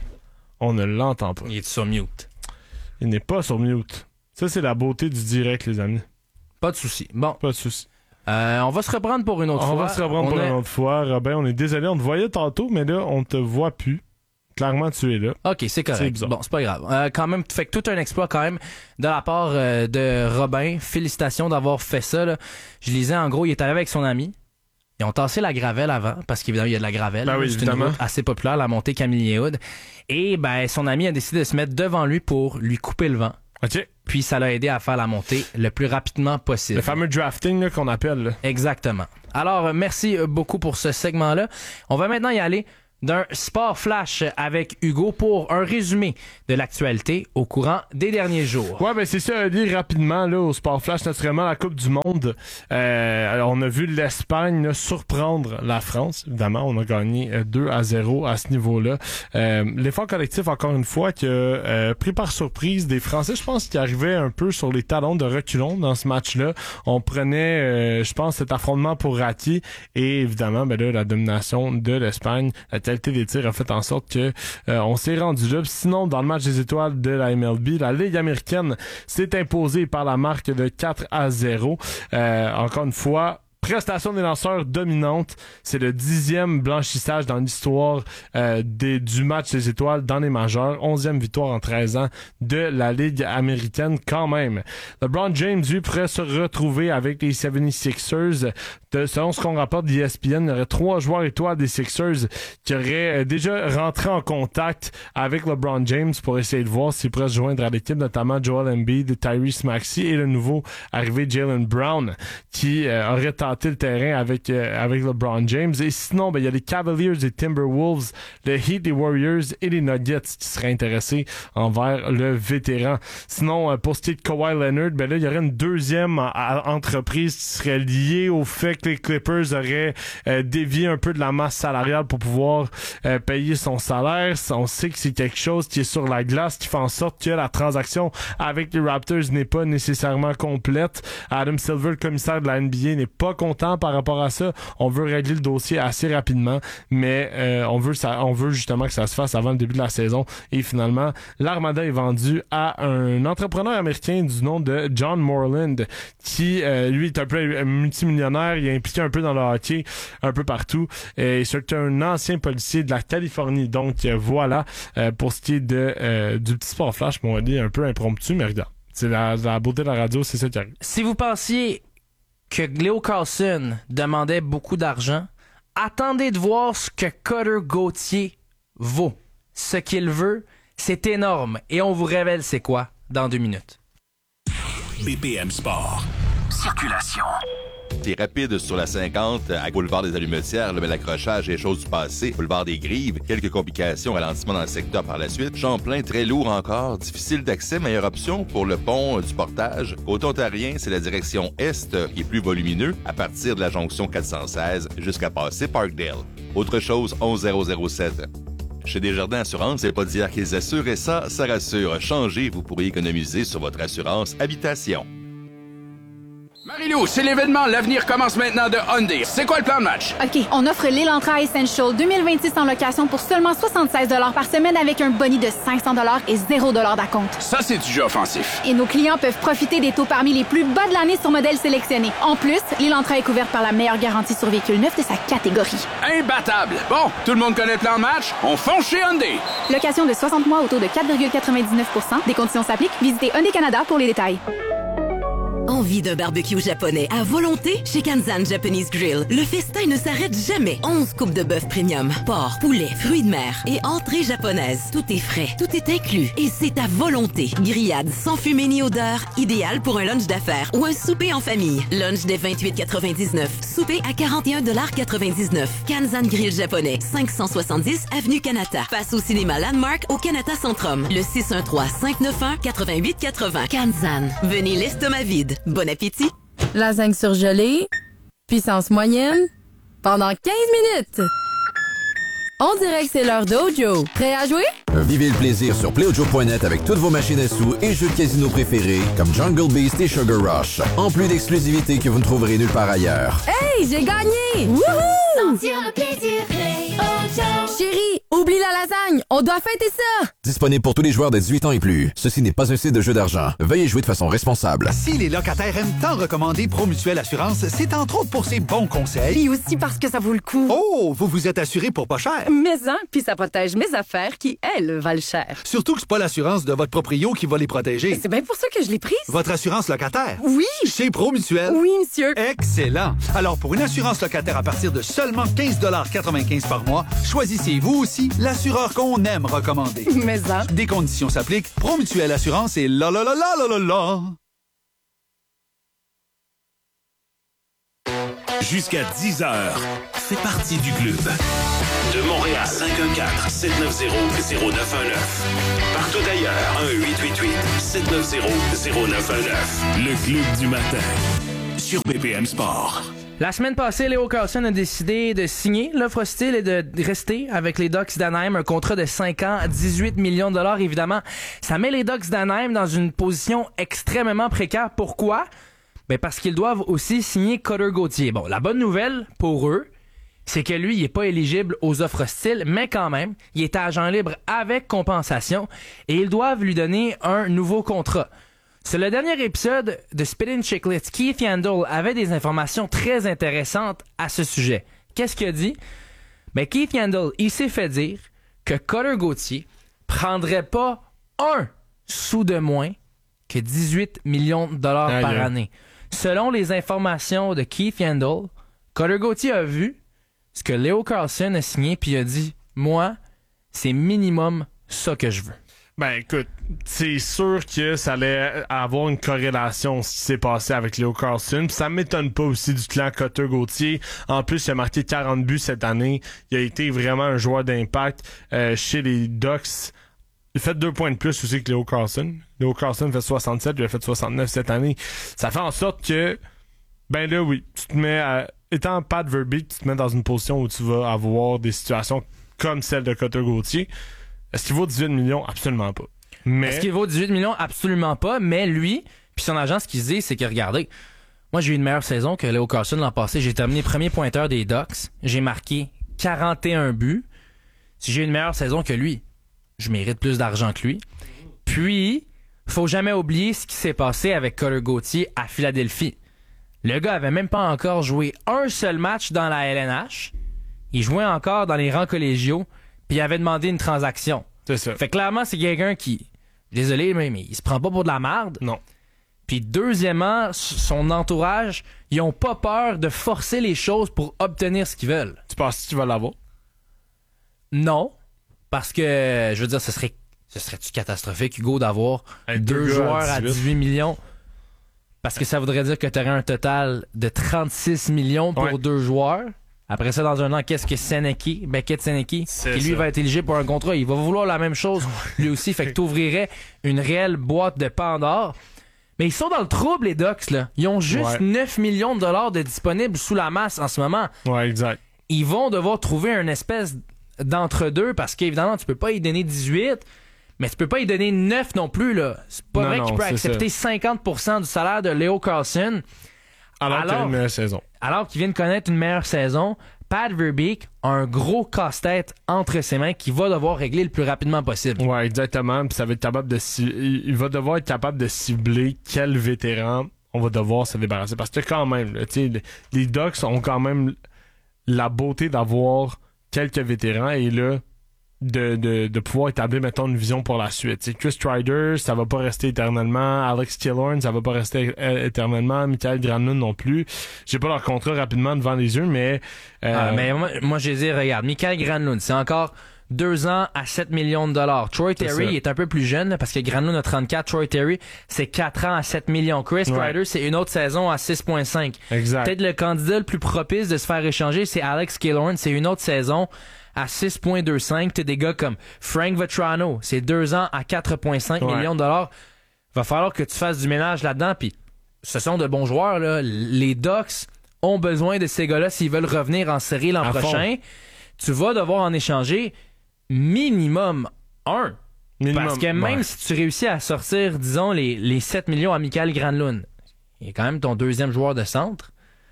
On ne l'entend pas. Il est sur mute. Il n'est pas sur mute. Ça, c'est la beauté du direct, les amis. Pas de souci. Bon. Pas de souci. On va se reprendre pour une autre fois. On va se reprendre pour une autre fois. Robin, on est désolé, on te voyait tantôt, mais là, on te voit plus. Clairement, tu es là. OK, c'est correct. C'est bon, c'est pas grave. Quand même, fait que tout un exploit quand même de la part de Robin. Félicitations d'avoir fait ça, là. Je lisais, en gros, il est allé avec son ami. Ils ont tassé la gravelle avant, parce qu'évidemment, il y a de la gravelle. Ben oui, c'est évidemment. une route assez populaire, la montée Camillé-Hood. Et ben, son ami a décidé de se mettre devant lui pour lui couper le vent. OK. Puis ça l'a aidé à faire la montée le plus rapidement possible. Le fameux drafting là, qu'on appelle. Là. Exactement. Alors, merci beaucoup pour ce segment-là. On va maintenant y aller d'un sport flash avec Hugo pour un résumé de l'actualité au courant des derniers jours. Ouais, ben c'est ça, dire rapidement là, au sport flash, naturellement, la Coupe du Monde. Alors, on a vu l'Espagne là, surprendre la France. Évidemment, on a gagné 2-0 à ce niveau-là. L'effort collectif, encore une fois, qui a pris par surprise des Français, je pense, qui arrivaient un peu sur les talons de reculons dans ce match-là. On prenait, je pense, cet affrontement pour acquis et évidemment, ben là, la domination de l'Espagne, la qualité des tirs a fait en sorte que on s'est rendu là. Sinon, dans le match des étoiles de la MLB, la Ligue américaine s'est imposée par la marque de 4-0. Encore une fois, prestation des lanceurs dominante. C'est le 10e blanchissage dans l'histoire du match des étoiles dans les majeurs. 11e victoire en 13 ans de la Ligue américaine quand même. LeBron James, lui, pourrait se retrouver avec les 76ers. Selon ce qu'on rapporte d'ESPN, il y aurait 3 joueurs étoiles des Sixers qui auraient déjà rentré en contact avec LeBron James pour essayer de voir s'il pourrait se joindre à l'équipe, notamment Joel Embiid, Tyrese Maxey et le nouveau arrivé Jaylen Brown qui aurait tenté le terrain avec LeBron James. Et sinon, ben, il y a les Cavaliers, les Timberwolves, le Heat, les Warriors et les Nuggets qui seraient intéressés envers le vétéran. Sinon, pour ce qui est de Kawhi Leonard, ben là, il y aurait une deuxième entreprise qui serait liée au fait que les Clippers auraient dévié un peu de la masse salariale pour pouvoir payer son salaire. On sait que c'est quelque chose qui est sur la glace, qui fait en sorte que la transaction avec les Raptors n'est pas nécessairement complète. Adam Silver, le commissaire de la NBA, n'est pas content par rapport à ça. On veut régler le dossier assez rapidement, mais on veut justement que ça se fasse avant le début de la saison. Et finalement, l'Armada est vendue à un entrepreneur américain du nom de John Moreland, qui lui est un peu multimillionnaire. Il est impliqué un peu dans le hockey, un peu partout. Et c'est un ancien policier de la Californie. Donc voilà, pour ce qui est du petit sport flash, on va dire un peu impromptu, mais regarde, c'est la beauté de la radio, c'est ça qui arrive. Si vous pensiez que Leo Carlson demandait beaucoup d'argent, attendez de voir ce que Cutter Gauthier vaut. Ce qu'il veut, c'est énorme. Et on vous révèle c'est quoi dans 2 minutes. BPM Sport. Circulation. C'est rapide sur la 50 à Boulevard des Allumetières, mais l'accrochage est chose du passé. Boulevard des Grives, quelques complications, ralentissement dans le secteur par la suite. Champlain, très lourd encore, difficile d'accès, meilleure option pour le pont du Portage. Côté ontarien, c'est la direction Est qui est plus volumineux, à partir de la jonction 416 jusqu'à passer Parkdale. Autre chose, 11007. Chez Desjardins Assurance, c'est pas d'hier qu'ils assurent et ça rassure. Changez, vous pourrez économiser sur votre assurance habitation. Marie-Lou, c'est l'événement. L'avenir commence maintenant de Hyundai. C'est quoi le plan de match? OK, on offre l'Elantra Essential 2026 en location pour seulement 76 $ par semaine avec un boni de 500 $ et 0 $ d'acompte. Ça, c'est du jeu offensif. Et nos clients peuvent profiter des taux parmi les plus bas de l'année sur modèles sélectionnés. En plus, l'Elantra est couverte par la meilleure garantie sur véhicule neuf de sa catégorie. Imbattable. Bon, tout le monde connaît le plan de match? On fonce chez Hyundai. Location de 60 mois au taux de 4,99 %. Des conditions s'appliquent. Visitez Hyundai Canada pour les détails. Envie d'un barbecue japonais à volonté? Chez Kanzan Japanese Grill, le festin ne s'arrête jamais. 11 coupes de bœuf premium, porc, poulet, fruits de mer et entrée japonaise. Tout est frais, tout est inclus et c'est à volonté. Grillade sans fumée ni odeur, idéal pour un lunch d'affaires ou un souper en famille. Lunch dès 28,99. Souper à 41,99 $. Kanzan Grill japonais, 570 Avenue Kanata. Face au cinéma Landmark au Kanata Centrum. Le 613-591-8880. Kanzan. Venez l'estomac vide. Bon appétit! Lasagne surgelée, puissance moyenne, pendant 15 minutes. On dirait que c'est l'heure d'Ojo. Prêt à jouer? Vivez le plaisir sur PlayOjo.net avec toutes vos machines à sous et jeux de casino préférés comme Jungle Beast et Sugar Rush. En plus d'exclusivités que vous ne trouverez nulle part ailleurs. Hey, j'ai gagné! Wouhou! Sentir le plaisir, PlayOjo. Chérie, oublie la lasagne. On doit fêter ça. Disponible pour tous les joueurs de 18 ans et plus. Ceci n'est pas un site de jeu d'argent. Veuillez jouer de façon responsable. Si les locataires aiment tant recommander Promutuelle Assurance, c'est entre autres pour ses bons conseils. Et aussi parce que ça vaut le coup. Oh, vous vous êtes assuré pour pas cher. Mais puis ça protège mes affaires qui, elles, valent cher. Surtout que c'est pas l'assurance de votre proprio qui va les protéger. C'est bien pour ça que je l'ai prise. Votre assurance locataire? Oui. Chez Promutuelle? Oui, monsieur. Excellent. Alors, pour une assurance locataire à partir de seulement 15,95 par mois, choisissez vous aussi l'assureur qu'on aime recommander. Mais ça. Des conditions s'appliquent. Promutuelle Assurance et la la la la la la la. Jusqu'à 10h, fais partie du club. De Montréal, 514-790-0919. Partout ailleurs, 1-888-790-0919. Le club du matin, sur BPM Sport. La semaine passée, Leo Carlsson a décidé de signer l'offre hostile et de rester avec les Ducks d'Anaheim, un contrat de 5 ans, 18 millions de dollars. Évidemment, ça met les Ducks d'Anaheim dans une position extrêmement précaire. Pourquoi? Ben parce qu'ils doivent aussi signer Cutter Gauthier. Bon, la bonne nouvelle pour eux, c'est que lui, il est pas éligible aux offres hostiles, mais quand même, il est agent libre avec compensation et ils doivent lui donner un nouveau contrat. Sur le dernier épisode de Spittin' Chiclets, Keith Yandle avait des informations très intéressantes à ce sujet. Qu'est-ce qu'il a dit? Ben, Keith Yandle, il s'est fait dire que Cutter Gauthier prendrait pas un sou de moins que 18 millions de dollars par année. Selon les informations de Keith Yandle, Cutter Gauthier a vu ce que Leo Carlsson a signé puis il a dit « Moi, c'est minimum ça que je veux. » Ben écoute, c'est sûr que ça allait avoir une corrélation ce qui s'est passé avec Leo Carlsson. Puis ça m'étonne pas aussi du clan Cutter Gauthier. En plus, il a marqué 40 buts cette année. Il a été vraiment un joueur d'impact chez les Ducks. Il a fait 2 points de plus aussi que Leo Carlsson. Leo Carlsson fait 67, il a fait 69 cette année. Ça fait en sorte que, ben là oui, tu te mets étant Pat Verbeek, tu te mets dans une position où tu vas avoir des situations comme celle de Cutter Gauthier. Est-ce qu'il vaut 18 millions? Absolument pas. Mais... Est-ce qu'il vaut 18 millions? Absolument pas. Mais lui, puis son agent, ce qu'il dit, c'est que regardez, moi j'ai eu une meilleure saison que Leo Carlsson l'an passé. J'ai terminé premier pointeur des Ducks. J'ai marqué 41 buts. Si j'ai eu une meilleure saison que lui, je mérite plus d'argent que lui. Puis, faut jamais oublier ce qui s'est passé avec Cutter Gauthier à Philadelphie. Le gars avait même pas encore joué un seul match dans la LNH. Il jouait encore dans les rangs collégiaux. Puis il avait demandé une transaction. C'est ça. Fait clairement, c'est quelqu'un qui... Désolé, mais il se prend pas pour de la merde. Non. Puis deuxièmement, son entourage, ils ont pas peur de forcer les choses pour obtenir ce qu'ils veulent. Tu penses que tu vas l'avoir? Non. Parce que, je veux dire, ce serait-tu catastrophique, Hugo, d'avoir 2 joueurs à 18 millions? Parce que ça voudrait dire que tu aurais un total de 36 millions pour 2 joueurs. Après ça, dans un an, qu'est-ce que Beckett Seneki, qui lui va être éligible pour un contrat, il va vouloir la même chose lui aussi. Fait que t'ouvrirais une réelle boîte de Pandore. Mais ils sont dans le trouble, les Ducks, là. Ils ont juste 9 millions de dollars de disponibles sous la masse en ce moment. Ouais, exact. Ils vont devoir trouver une espèce d'entre-deux parce qu'évidemment, tu peux pas y donner 18, mais tu peux pas y donner 9 non plus, là. C'est pas vrai qu'il peut accepter 50% du salaire de Leo Carlsson. Alors qu'il a une meilleure saison. Alors qu'il vient de connaître une meilleure saison, Pat Verbeek a un gros casse-tête entre ses mains qu'il va devoir régler le plus rapidement possible. Ouais, exactement. Puis ça va être capable de il va devoir être capable de cibler quel vétéran on va devoir se débarrasser. Parce que quand même, là, les Ducks ont quand même la beauté d'avoir quelques vétérans et là, de pouvoir établir, mettons, une vision pour la suite. T'sais, Chris Strider, ça va pas rester éternellement. Alex Killorn, ça va pas rester éternellement. Michael Granlund non plus. J'ai pas leur contrat rapidement devant les yeux, mais... mais moi, je dis, regarde, Michael Granlund, c'est encore 2 ans à 7 millions de dollars. Troy Terry est un peu plus jeune, là, parce que Granlund a 34. Troy Terry, c'est 4 ans à 7 millions. Chris Strider, c'est une autre saison à 6,5. Exact. Peut-être le candidat le plus propice de se faire échanger, c'est Alex Killorn. C'est une autre saison à 6,25. T'as des gars comme Frank Vetrano, c'est 2 ans à 4,5 millions de dollars. Va falloir que tu fasses du ménage là-dedans, puis ce sont de bons joueurs, là. Les Ducks ont besoin de ces gars-là s'ils veulent revenir en série l'an prochain. tu vas devoir en échanger minimum un. Parce que même si tu réussis à sortir, disons, les 7 millions à Mikael Granlund, il est quand même ton deuxième joueur de centre,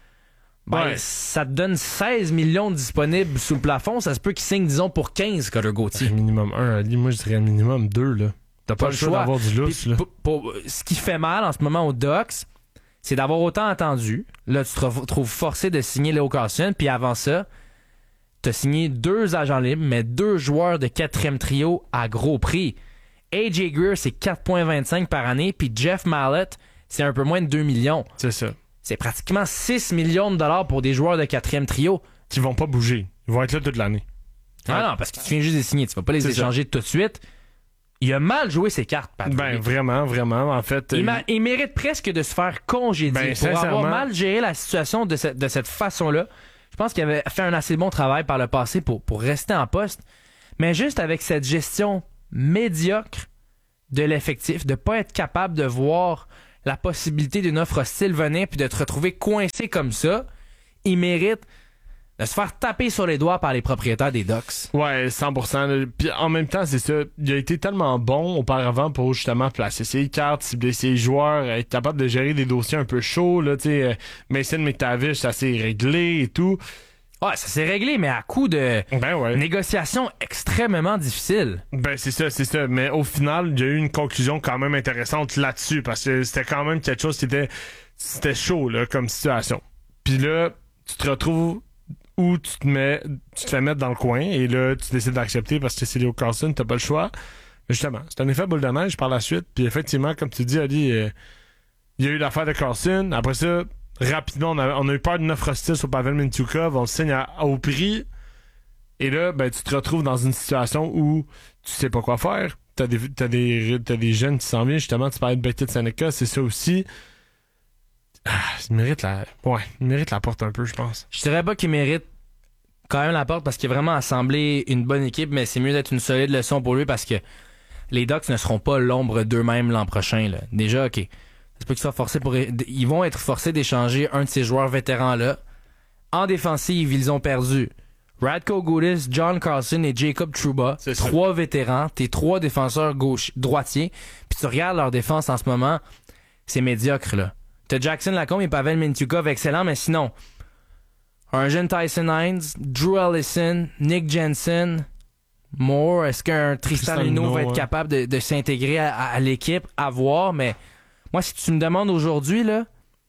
ça te donne 16 millions disponibles sous le plafond. Ça se peut qu'il signe, disons, pour 15, Cutter Gauthier. Minimum 1. Moi, je dirais minimum 2, là. T'as pas le choix d'avoir du lousse, là. Ce qui fait mal en ce moment aux Ducks, c'est d'avoir autant attendu. Là, tu te retrouves forcé de signer Leo Carlson, puis avant ça, t'as signé 2 agents libres, mais 2 joueurs de 4e trio à gros prix. AJ Greer, c'est 4,25 par année, puis Jeff Mallett, c'est un peu moins de 2 millions. C'est ça. C'est pratiquement 6 millions de dollars pour des joueurs de 4e trio. Qui vont pas bouger. Ils vont être là toute l'année. Non, parce que tu viens juste de signer. Tu vas pas les échanger tout de suite. Il a mal joué ses cartes, Patrick. Vraiment. En fait, il mérite presque de se faire congédier pour avoir mal géré la situation de cette façon-là. Je pense qu'il avait fait un assez bon travail par le passé pour rester en poste. Mais juste avec cette gestion médiocre de l'effectif, de pas être capable de voir la possibilité d'une offre hostile venir puis de te retrouver coincé comme ça, il mérite de se faire taper sur les doigts par les propriétaires des Ducks. Ouais, 100%. Puis en même temps, c'est ça. Il a été tellement bon auparavant pour justement placer ses cartes, cibler ses joueurs, être capable de gérer des dossiers un peu chauds. Là, Mason McTavish, ça s'est réglé et tout. Ouais, ça s'est réglé, mais à coup de négociations extrêmement difficiles. C'est ça. Mais au final, il y a eu une conclusion quand même intéressante là-dessus, parce que c'était quand même quelque chose qui c'était chaud là, comme situation. Puis là, tu te retrouves où tu te fais mettre dans le coin, et là, tu décides d'accepter parce que c'est Leo Carlson, t'as pas le choix. Mais justement, c'est un effet boule de neige par la suite. Puis effectivement, comme tu dis, Ali, il y a eu l'affaire de Carlson. Après ça, rapidement, on a eu peur d'une offre hostile sur Pavel Mintyukov. On le signe au prix. Et là, tu te retrouves dans une situation où tu sais pas quoi faire. T'as des jeunes qui s'en viennent. Justement, tu parlais de Betty de Seneca. C'est ça aussi. Il mérite la porte un peu, je pense. Je dirais pas qu'il mérite quand même la porte parce qu'il a vraiment assemblé une bonne équipe, mais c'est mieux d'être une solide leçon pour lui parce que les Ducks ne seront pas l'ombre d'eux-mêmes l'an prochain. Là. Déjà, OK. C'est pas qu'ils soient forcés ils vont être forcés d'échanger un de ces joueurs vétérans-là. En défensive, ils ont perdu Radko Gudas, John Carlson et Jacob Trouba. 3 vétérans, tes 3 défenseurs droitiers. Puis tu regardes leur défense en ce moment, c'est médiocre, là. T'as Jackson Lacombe et Pavel Mintyukov, excellent, mais sinon, un jeune Tyson Hines, Drew Allison, Nick Jensen, Moore, est-ce qu'un Tristan Luneau va être capable de s'intégrer à l'équipe? À voir, mais moi, si tu me demandes aujourd'hui, là,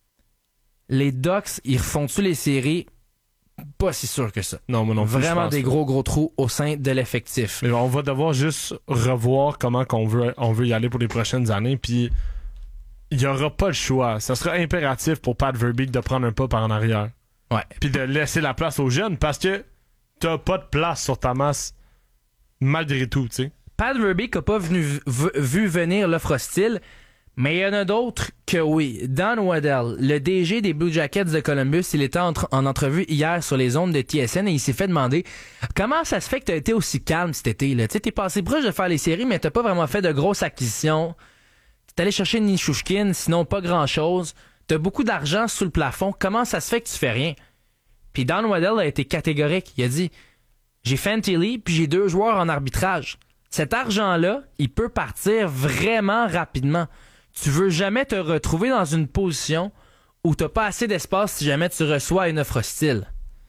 les Ducks, ils refont-tu les séries? Pas si sûr que ça. Non, mais non. Vraiment des gros trous au sein de l'effectif. Mais on va devoir juste revoir comment on veut y aller pour les prochaines années, puis il n'y aura pas le choix. Ça sera impératif pour Pat Verbeek de prendre un pas par en arrière. Ouais. Puis de laisser la place aux jeunes parce que t'as pas de place sur ta masse malgré tout, tu sais. Pat Verbeek n'a pas vu venir l'offre hostile, mais il y en a d'autres que oui. Don Waddell, le DG des Blue Jackets de Columbus, il était en entrevue hier sur les ondes de TSN et il s'est fait demander comment ça se fait que tu as été aussi calme cet été. Tu sais, t'es passé proche de faire les séries, mais t'as pas vraiment fait de grosses acquisitions. T'es allé chercher Nichushkin, sinon pas grand-chose. T'as beaucoup d'argent sous le plafond. Comment ça se fait que tu fais rien? Puis Don Waddell a été catégorique. Il a dit, j'ai Fantilli puis j'ai 2 joueurs en arbitrage. Cet argent-là, il peut partir vraiment rapidement. Tu veux jamais te retrouver dans une position où t'as pas assez d'espace si jamais tu reçois une offre hostile.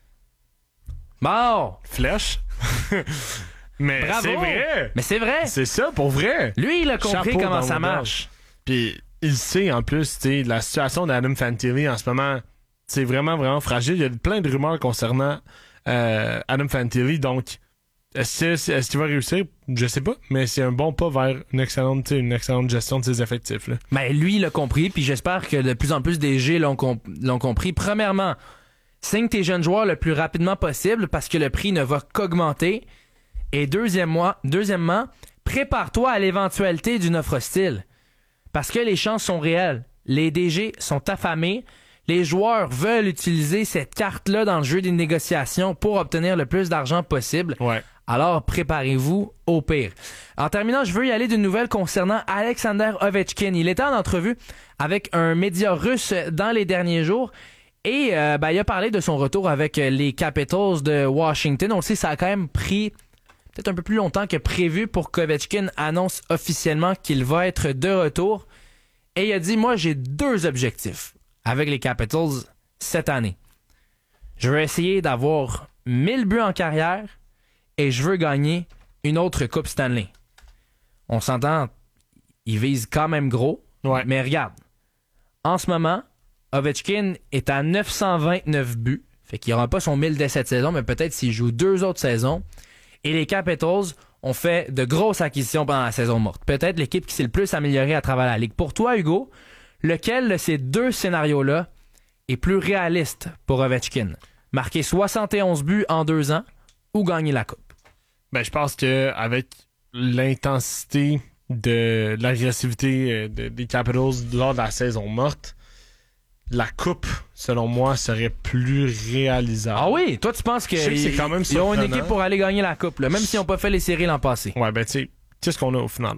Bon! Flèche. Mais bravo. C'est vrai. Mais c'est vrai. C'est ça, pour vrai. Lui, il a compris comment ça marche. Puis il sait, en plus, la situation d'Adam Fantilli en ce moment, c'est vraiment, vraiment fragile. Il y a plein de rumeurs concernant Adam Fantilli. Donc, est-ce qu'il va réussir? Je sais pas. Mais c'est un bon pas vers une excellente gestion de ses effectifs. Là. Ben, lui, il a compris. Puis j'espère que de plus en plus des G l'ont compris. Premièrement, signe tes jeunes joueurs le plus rapidement possible parce que le prix ne va qu'augmenter. Et deuxièmement, prépare-toi à l'éventualité d'une offre hostile. Parce que les chances sont réelles. Les DG sont affamés. Les joueurs veulent utiliser cette carte-là dans le jeu des négociations pour obtenir le plus d'argent possible. Ouais. Alors, préparez-vous au pire. En terminant, je veux y aller d'une nouvelle concernant Alexander Ovechkin. Il était en entrevue avec un média russe dans les derniers jours Et il a parlé de son retour avec les Capitals de Washington. On le sait, ça a quand même pris peut-être un peu plus longtemps que prévu pour qu'Ovechkin annonce officiellement qu'il va être de retour. Et il a dit, moi, j'ai 2 objectifs avec les Capitals cette année. Je veux essayer d'avoir 1000 buts en carrière et je veux gagner une autre Coupe Stanley. On s'entend, il vise quand même gros, mais regarde, en ce moment, Ovechkin est à 929 buts, fait qu'il n'aura pas son 1000 dès cette saison, mais peut-être s'il joue 2 autres saisons. Et les Capitals ont fait de grosses acquisitions pendant la saison morte. Peut-être l'équipe qui s'est le plus améliorée à travers la Ligue. Pour toi, Hugo, lequel de ces 2 scénarios-là est plus réaliste pour Ovechkin? Marquer 71 buts en 2 ans ou gagner la Coupe? Ben, je pense qu'avec l'intensité de l'agressivité des Capitals lors de la saison morte, la Coupe, selon moi, serait plus réalisable. Ah oui? Toi, tu penses qu'ils ont une équipe pour aller gagner la Coupe, là, même s'ils n'ont pas fait les séries l'an passé. Ouais, ben tu sais, qu'est-ce qu'on a au final?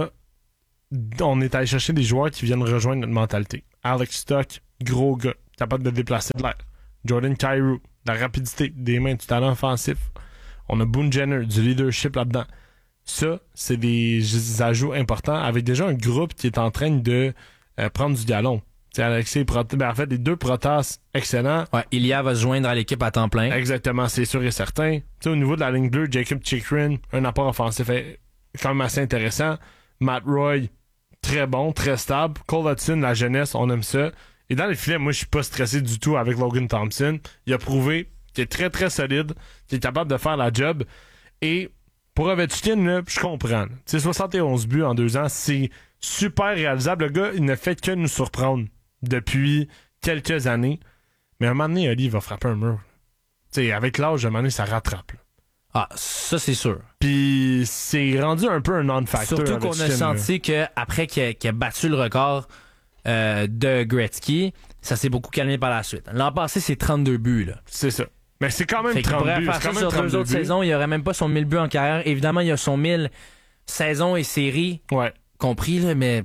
On est allé chercher des joueurs qui viennent rejoindre notre mentalité. Alex Stock, gros gars, capable de déplacer de l'air. Jordan Kyrou, de la rapidité, des mains, du talent offensif. On a Boone Jenner, du leadership là-dedans. Ça, c'est des ajouts importants avec déjà un groupe qui est en train de prendre du galon. C'est Alexis en fait, les 2 Protas excellents. Ouais, Ilya va se joindre à l'équipe à temps plein. Exactement, c'est sûr et certain. T'sais, au niveau de la ligne bleue, Jacob Chychrun, un apport offensif quand même assez intéressant. Matt Roy, très bon, très stable. Cole Hudson, la jeunesse, on aime ça. Et dans les filets, moi, je suis pas stressé du tout avec Logan Thompson. Il a prouvé qu'il est très, très solide, qu'il est capable de faire la job. Et pour Ovechkin, là, je comprends. 71 buts en 2 ans, c'est super réalisable. Le gars, il ne fait que nous surprendre depuis quelques années. Mais à un moment donné, Ali va frapper un mur. T'sais, avec l'âge, à un moment donné, ça rattrape. Là. Ah, ça, c'est sûr. Puis c'est rendu un peu un non-factor. Surtout qu'on a senti qu'après qu'il a battu le record de Gretzky, ça s'est beaucoup calmé par la suite. L'an passé, c'est 32 buts. Là. C'est ça. Mais c'est quand même 30 buts. Faire ça sur 2 autres saisons, il n'y aurait même pas son 1000 buts en carrière. Évidemment, il y a son 1000 saisons et séries compris, là, mais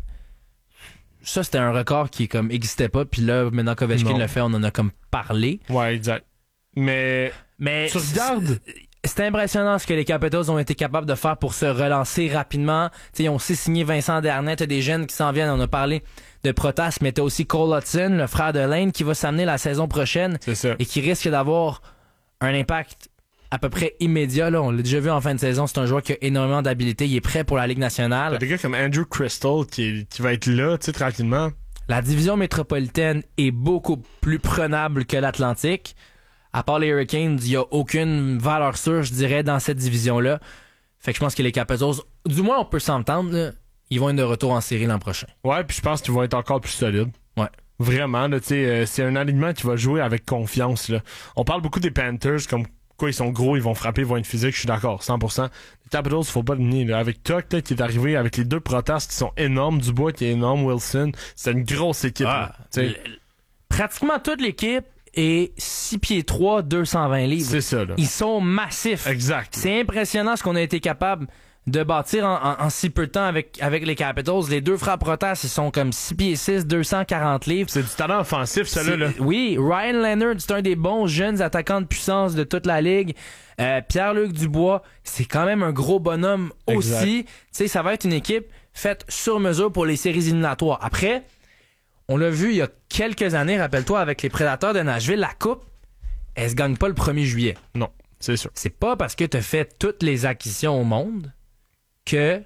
ça, c'était un record qui comme n'existait pas. Puis là, maintenant qu'Ovechkin le fait, on en a comme parlé. Ouais, exact. Mais tu regardes... C'est impressionnant ce que les Capitals ont été capables de faire pour se relancer rapidement. T'sais, ils ont aussi signé Vincent Darnay, t'as des jeunes qui s'en viennent. On a parlé de Protas, mais t'as aussi Cole Hudson, le frère de Lane, qui va s'amener la saison prochaine et qui risque d'avoir un impact à peu près immédiat. Là. On l'a déjà vu en fin de saison. C'est un joueur qui a énormément d'habilité. Il est prêt pour la Ligue nationale. T'as des gars comme Andrew Crystal qui va être là tranquillement. La division métropolitaine est beaucoup plus prenable que l'Atlantique. À part les Hurricanes, il n'y a aucune valeur sûre, je dirais, dans cette division-là. Fait que je pense que les Capitals, du moins on peut s'entendre, là, ils vont être de retour en série l'an prochain. Ouais, puis je pense qu'ils vont être encore plus solides. Ouais. Vraiment, là, c'est un alignement qui va jouer avec confiance. Là. On parle beaucoup des Panthers, comme quoi ils sont gros, ils vont frapper, ils vont être physiques, je suis d'accord, 100%. Les Capitals, faut pas le nier. Là. Avec Tuck qui est arrivé, avec les 2 Protas qui sont énormes, Dubois qui est énorme, Wilson, c'est une grosse équipe. Pratiquement toute l'équipe et 6 pieds 3, 220 livres. C'est ça, là. Ils sont massifs. Exact. C'est impressionnant ce qu'on a été capable de bâtir en si peu de temps avec les Capitals. Les 2 frères Protas, ils sont comme 6 pieds 6, 240 livres. C'est du talent offensif, ça là. Oui, Ryan Leonard, c'est un des bons jeunes attaquants de puissance de toute la Ligue. Pierre-Luc Dubois, c'est quand même un gros bonhomme aussi. Tu sais, ça va être une équipe faite sur mesure pour les séries éliminatoires. Après, on l'a vu il y a quelques années, rappelle-toi, avec les Prédateurs de Nashville, la Coupe, elle se gagne pas le 1er juillet. Non, c'est sûr. C'est pas parce que tu as fait toutes les acquisitions au monde que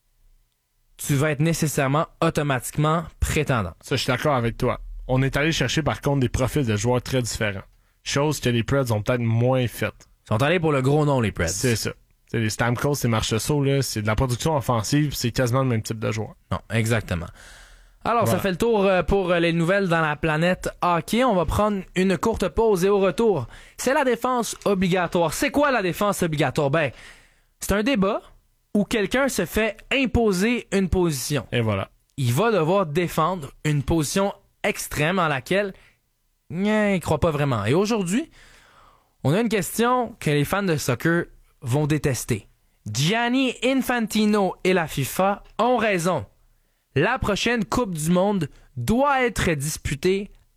tu vas être nécessairement automatiquement prétendant. Ça, je suis d'accord avec toi. On est allé chercher par contre des profils de joueurs très différents. Chose que les Preds ont peut-être moins faites. Ils sont allés pour le gros nom, les Preds. C'est ça. T'sais, les Stamkos, c'est Marchessault, là, c'est de la production offensive, c'est quasiment le même type de joueur. Non, exactement. Alors, voilà. Ça fait le tour pour les nouvelles dans la planète hockey. On va prendre une courte pause et au retour, c'est la défense obligatoire. C'est quoi la défense obligatoire? Ben, c'est un débat où quelqu'un se fait imposer une position. Et voilà. Il va devoir défendre une position extrême en laquelle il ne croit pas vraiment. Et aujourd'hui, on a une question que les fans de soccer vont détester. Gianni Infantino et la FIFA ont raison. La prochaine Coupe du Monde doit être disputée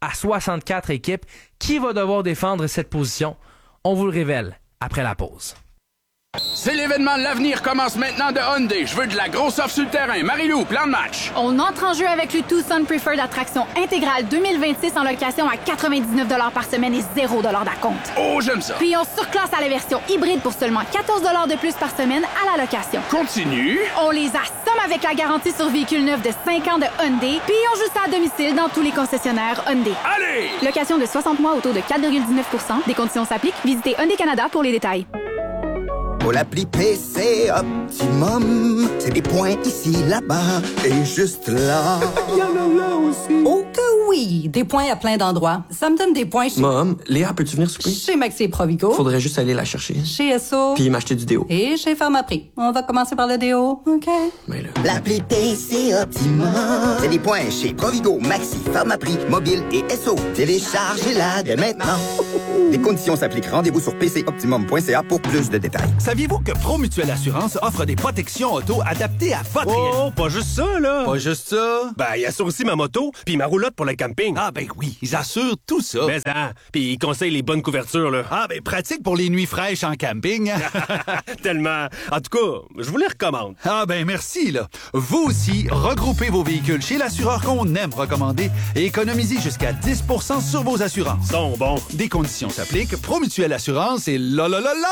à 64 équipes. Qui va devoir défendre cette position? On vous le révèle après la pause. C'est l'événement de l'avenir commence maintenant de Hyundai. Je veux de la grosse offre sur le terrain. Marie-Lou, plan de match. On entre en jeu avec le Tucson Preferred Attraction intégrale 2026 en location à 99 $ par semaine et 0 $ d'acompte. Oh, j'aime ça. Puis on surclasse à la version hybride pour seulement 14 $ de plus par semaine à la location. Continue. On les assomme avec la garantie sur véhicule neuf de 5 ans de Hyundai. Puis on joue ça à domicile dans tous les concessionnaires Hyundai. Allez! Location de 60 mois au taux de 4,19 %. Des conditions s'appliquent. Visitez Hyundai Canada pour les détails. Pour l'appli PC Optimum, c'est des points ici, là-bas et juste là. Il y en a là aussi. Oh que oui, des points à plein d'endroits. Ça me donne des points chez... Mom, Léa, peux-tu venir souper? Chez Maxi Provigo. Faudrait juste aller la chercher. Chez Esso. Puis m'acheter du déo. Et chez Pharmaprix. On va commencer par le déo, OK? Mais là... L'appli PC Optimum, c'est des points chez Provigo, Maxi, Pharmaprix, Mobile et Esso. Téléchargez-la dès maintenant. Les conditions s'appliquent. Rendez-vous sur pcoptimum.ca pour plus de détails. Saviez-vous que Promutuelle Assurance offre des protections auto adaptées à votre... Oh, pas juste ça, là! Pas juste ça? Ben, ils assurent aussi ma moto puis ma roulotte pour le camping. Ah ben oui, ils assurent tout ça. Mais puis ils conseillent les bonnes couvertures, là. Ah ben pratique pour les nuits fraîches en camping. Tellement. En tout cas, je vous les recommande. Ah ben merci, là. Vous aussi, regroupez vos véhicules chez l'assureur qu'on aime recommander et économisez jusqu'à 10 % sur vos assurances. Sont bons. Des conditions s'appliquent. Promutuelle Assurance et là.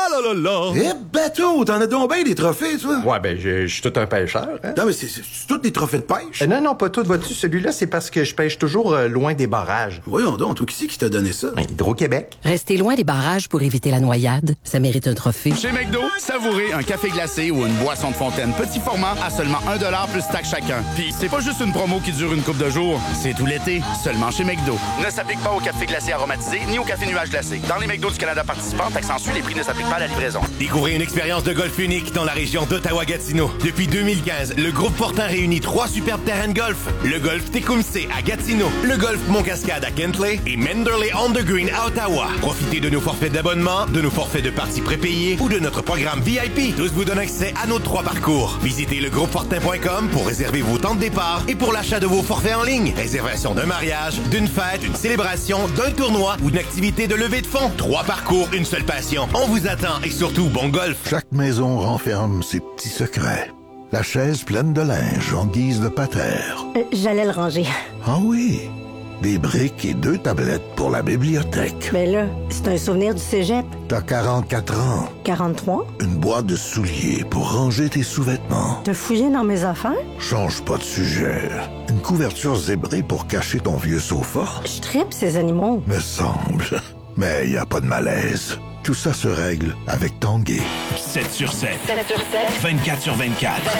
Eh bateau, t'en as donc bien des trophées, toi. Ouais, ben, je suis tout un pêcheur. Hein? Non, mais c'est tous des trophées de pêche? Non, pas tout. Vois-tu, celui-là, c'est parce que je pêche toujours loin des barrages. Voyons donc, toi, qui c'est qui t'a donné ça? Hydro-Québec. Restez loin des barrages pour éviter la noyade. Ça mérite un trophée. Chez McDo, savourez un café glacé ou une boisson de fontaine petit format à seulement 1 $ plus taxe chacun. Puis c'est pas juste une promo qui dure une couple de jours, c'est tout l'été, seulement chez McDo. Ne s'applique pas au café glacé aromatisé ni au café nuage glacé. Dans les McDo du Canada participants, taxe en Suisse, les prix ne s'appliquent pas à la livraison. Découvrez une expérience de golf unique dans la région d'Ottawa-Gatineau. Depuis 2015, le groupe Fortin réunit 3 superbes terrains de golf. Le golf Tecumseh à Gatineau, le golf Montcascade à Kentley et Manderley on the Green à Ottawa. Profitez de nos forfaits d'abonnement, de nos forfaits de parties prépayées ou de notre programme VIP. Tous vous donnent accès à nos 3 parcours. Visitez legroupefortin.com pour réserver vos temps de départ et pour l'achat de vos forfaits en ligne. Réservation d'un mariage, d'une fête, d'une célébration, d'un tournoi ou d'une activité de levée de fonds. 3 parcours, une seule passion. On vous attend et surtout, bon golf. Chaque maison renferme ses petits secrets. La chaise pleine de linge en guise de patère. J'allais le ranger. Ah oui, des briques et 2 tablettes pour la bibliothèque. Mais là, c'est un souvenir du cégep. T'as 44 ans. 43? Une boîte de souliers pour ranger tes sous-vêtements. Te fouiller dans mes affaires? Change pas de sujet. Une couverture zébrée pour cacher ton vieux sofa. Je tripe ces animaux. Me semble. Mais y a pas de malaise. Tout ça se règle avec Tanguay. 7 sur 7. 24 sur 24.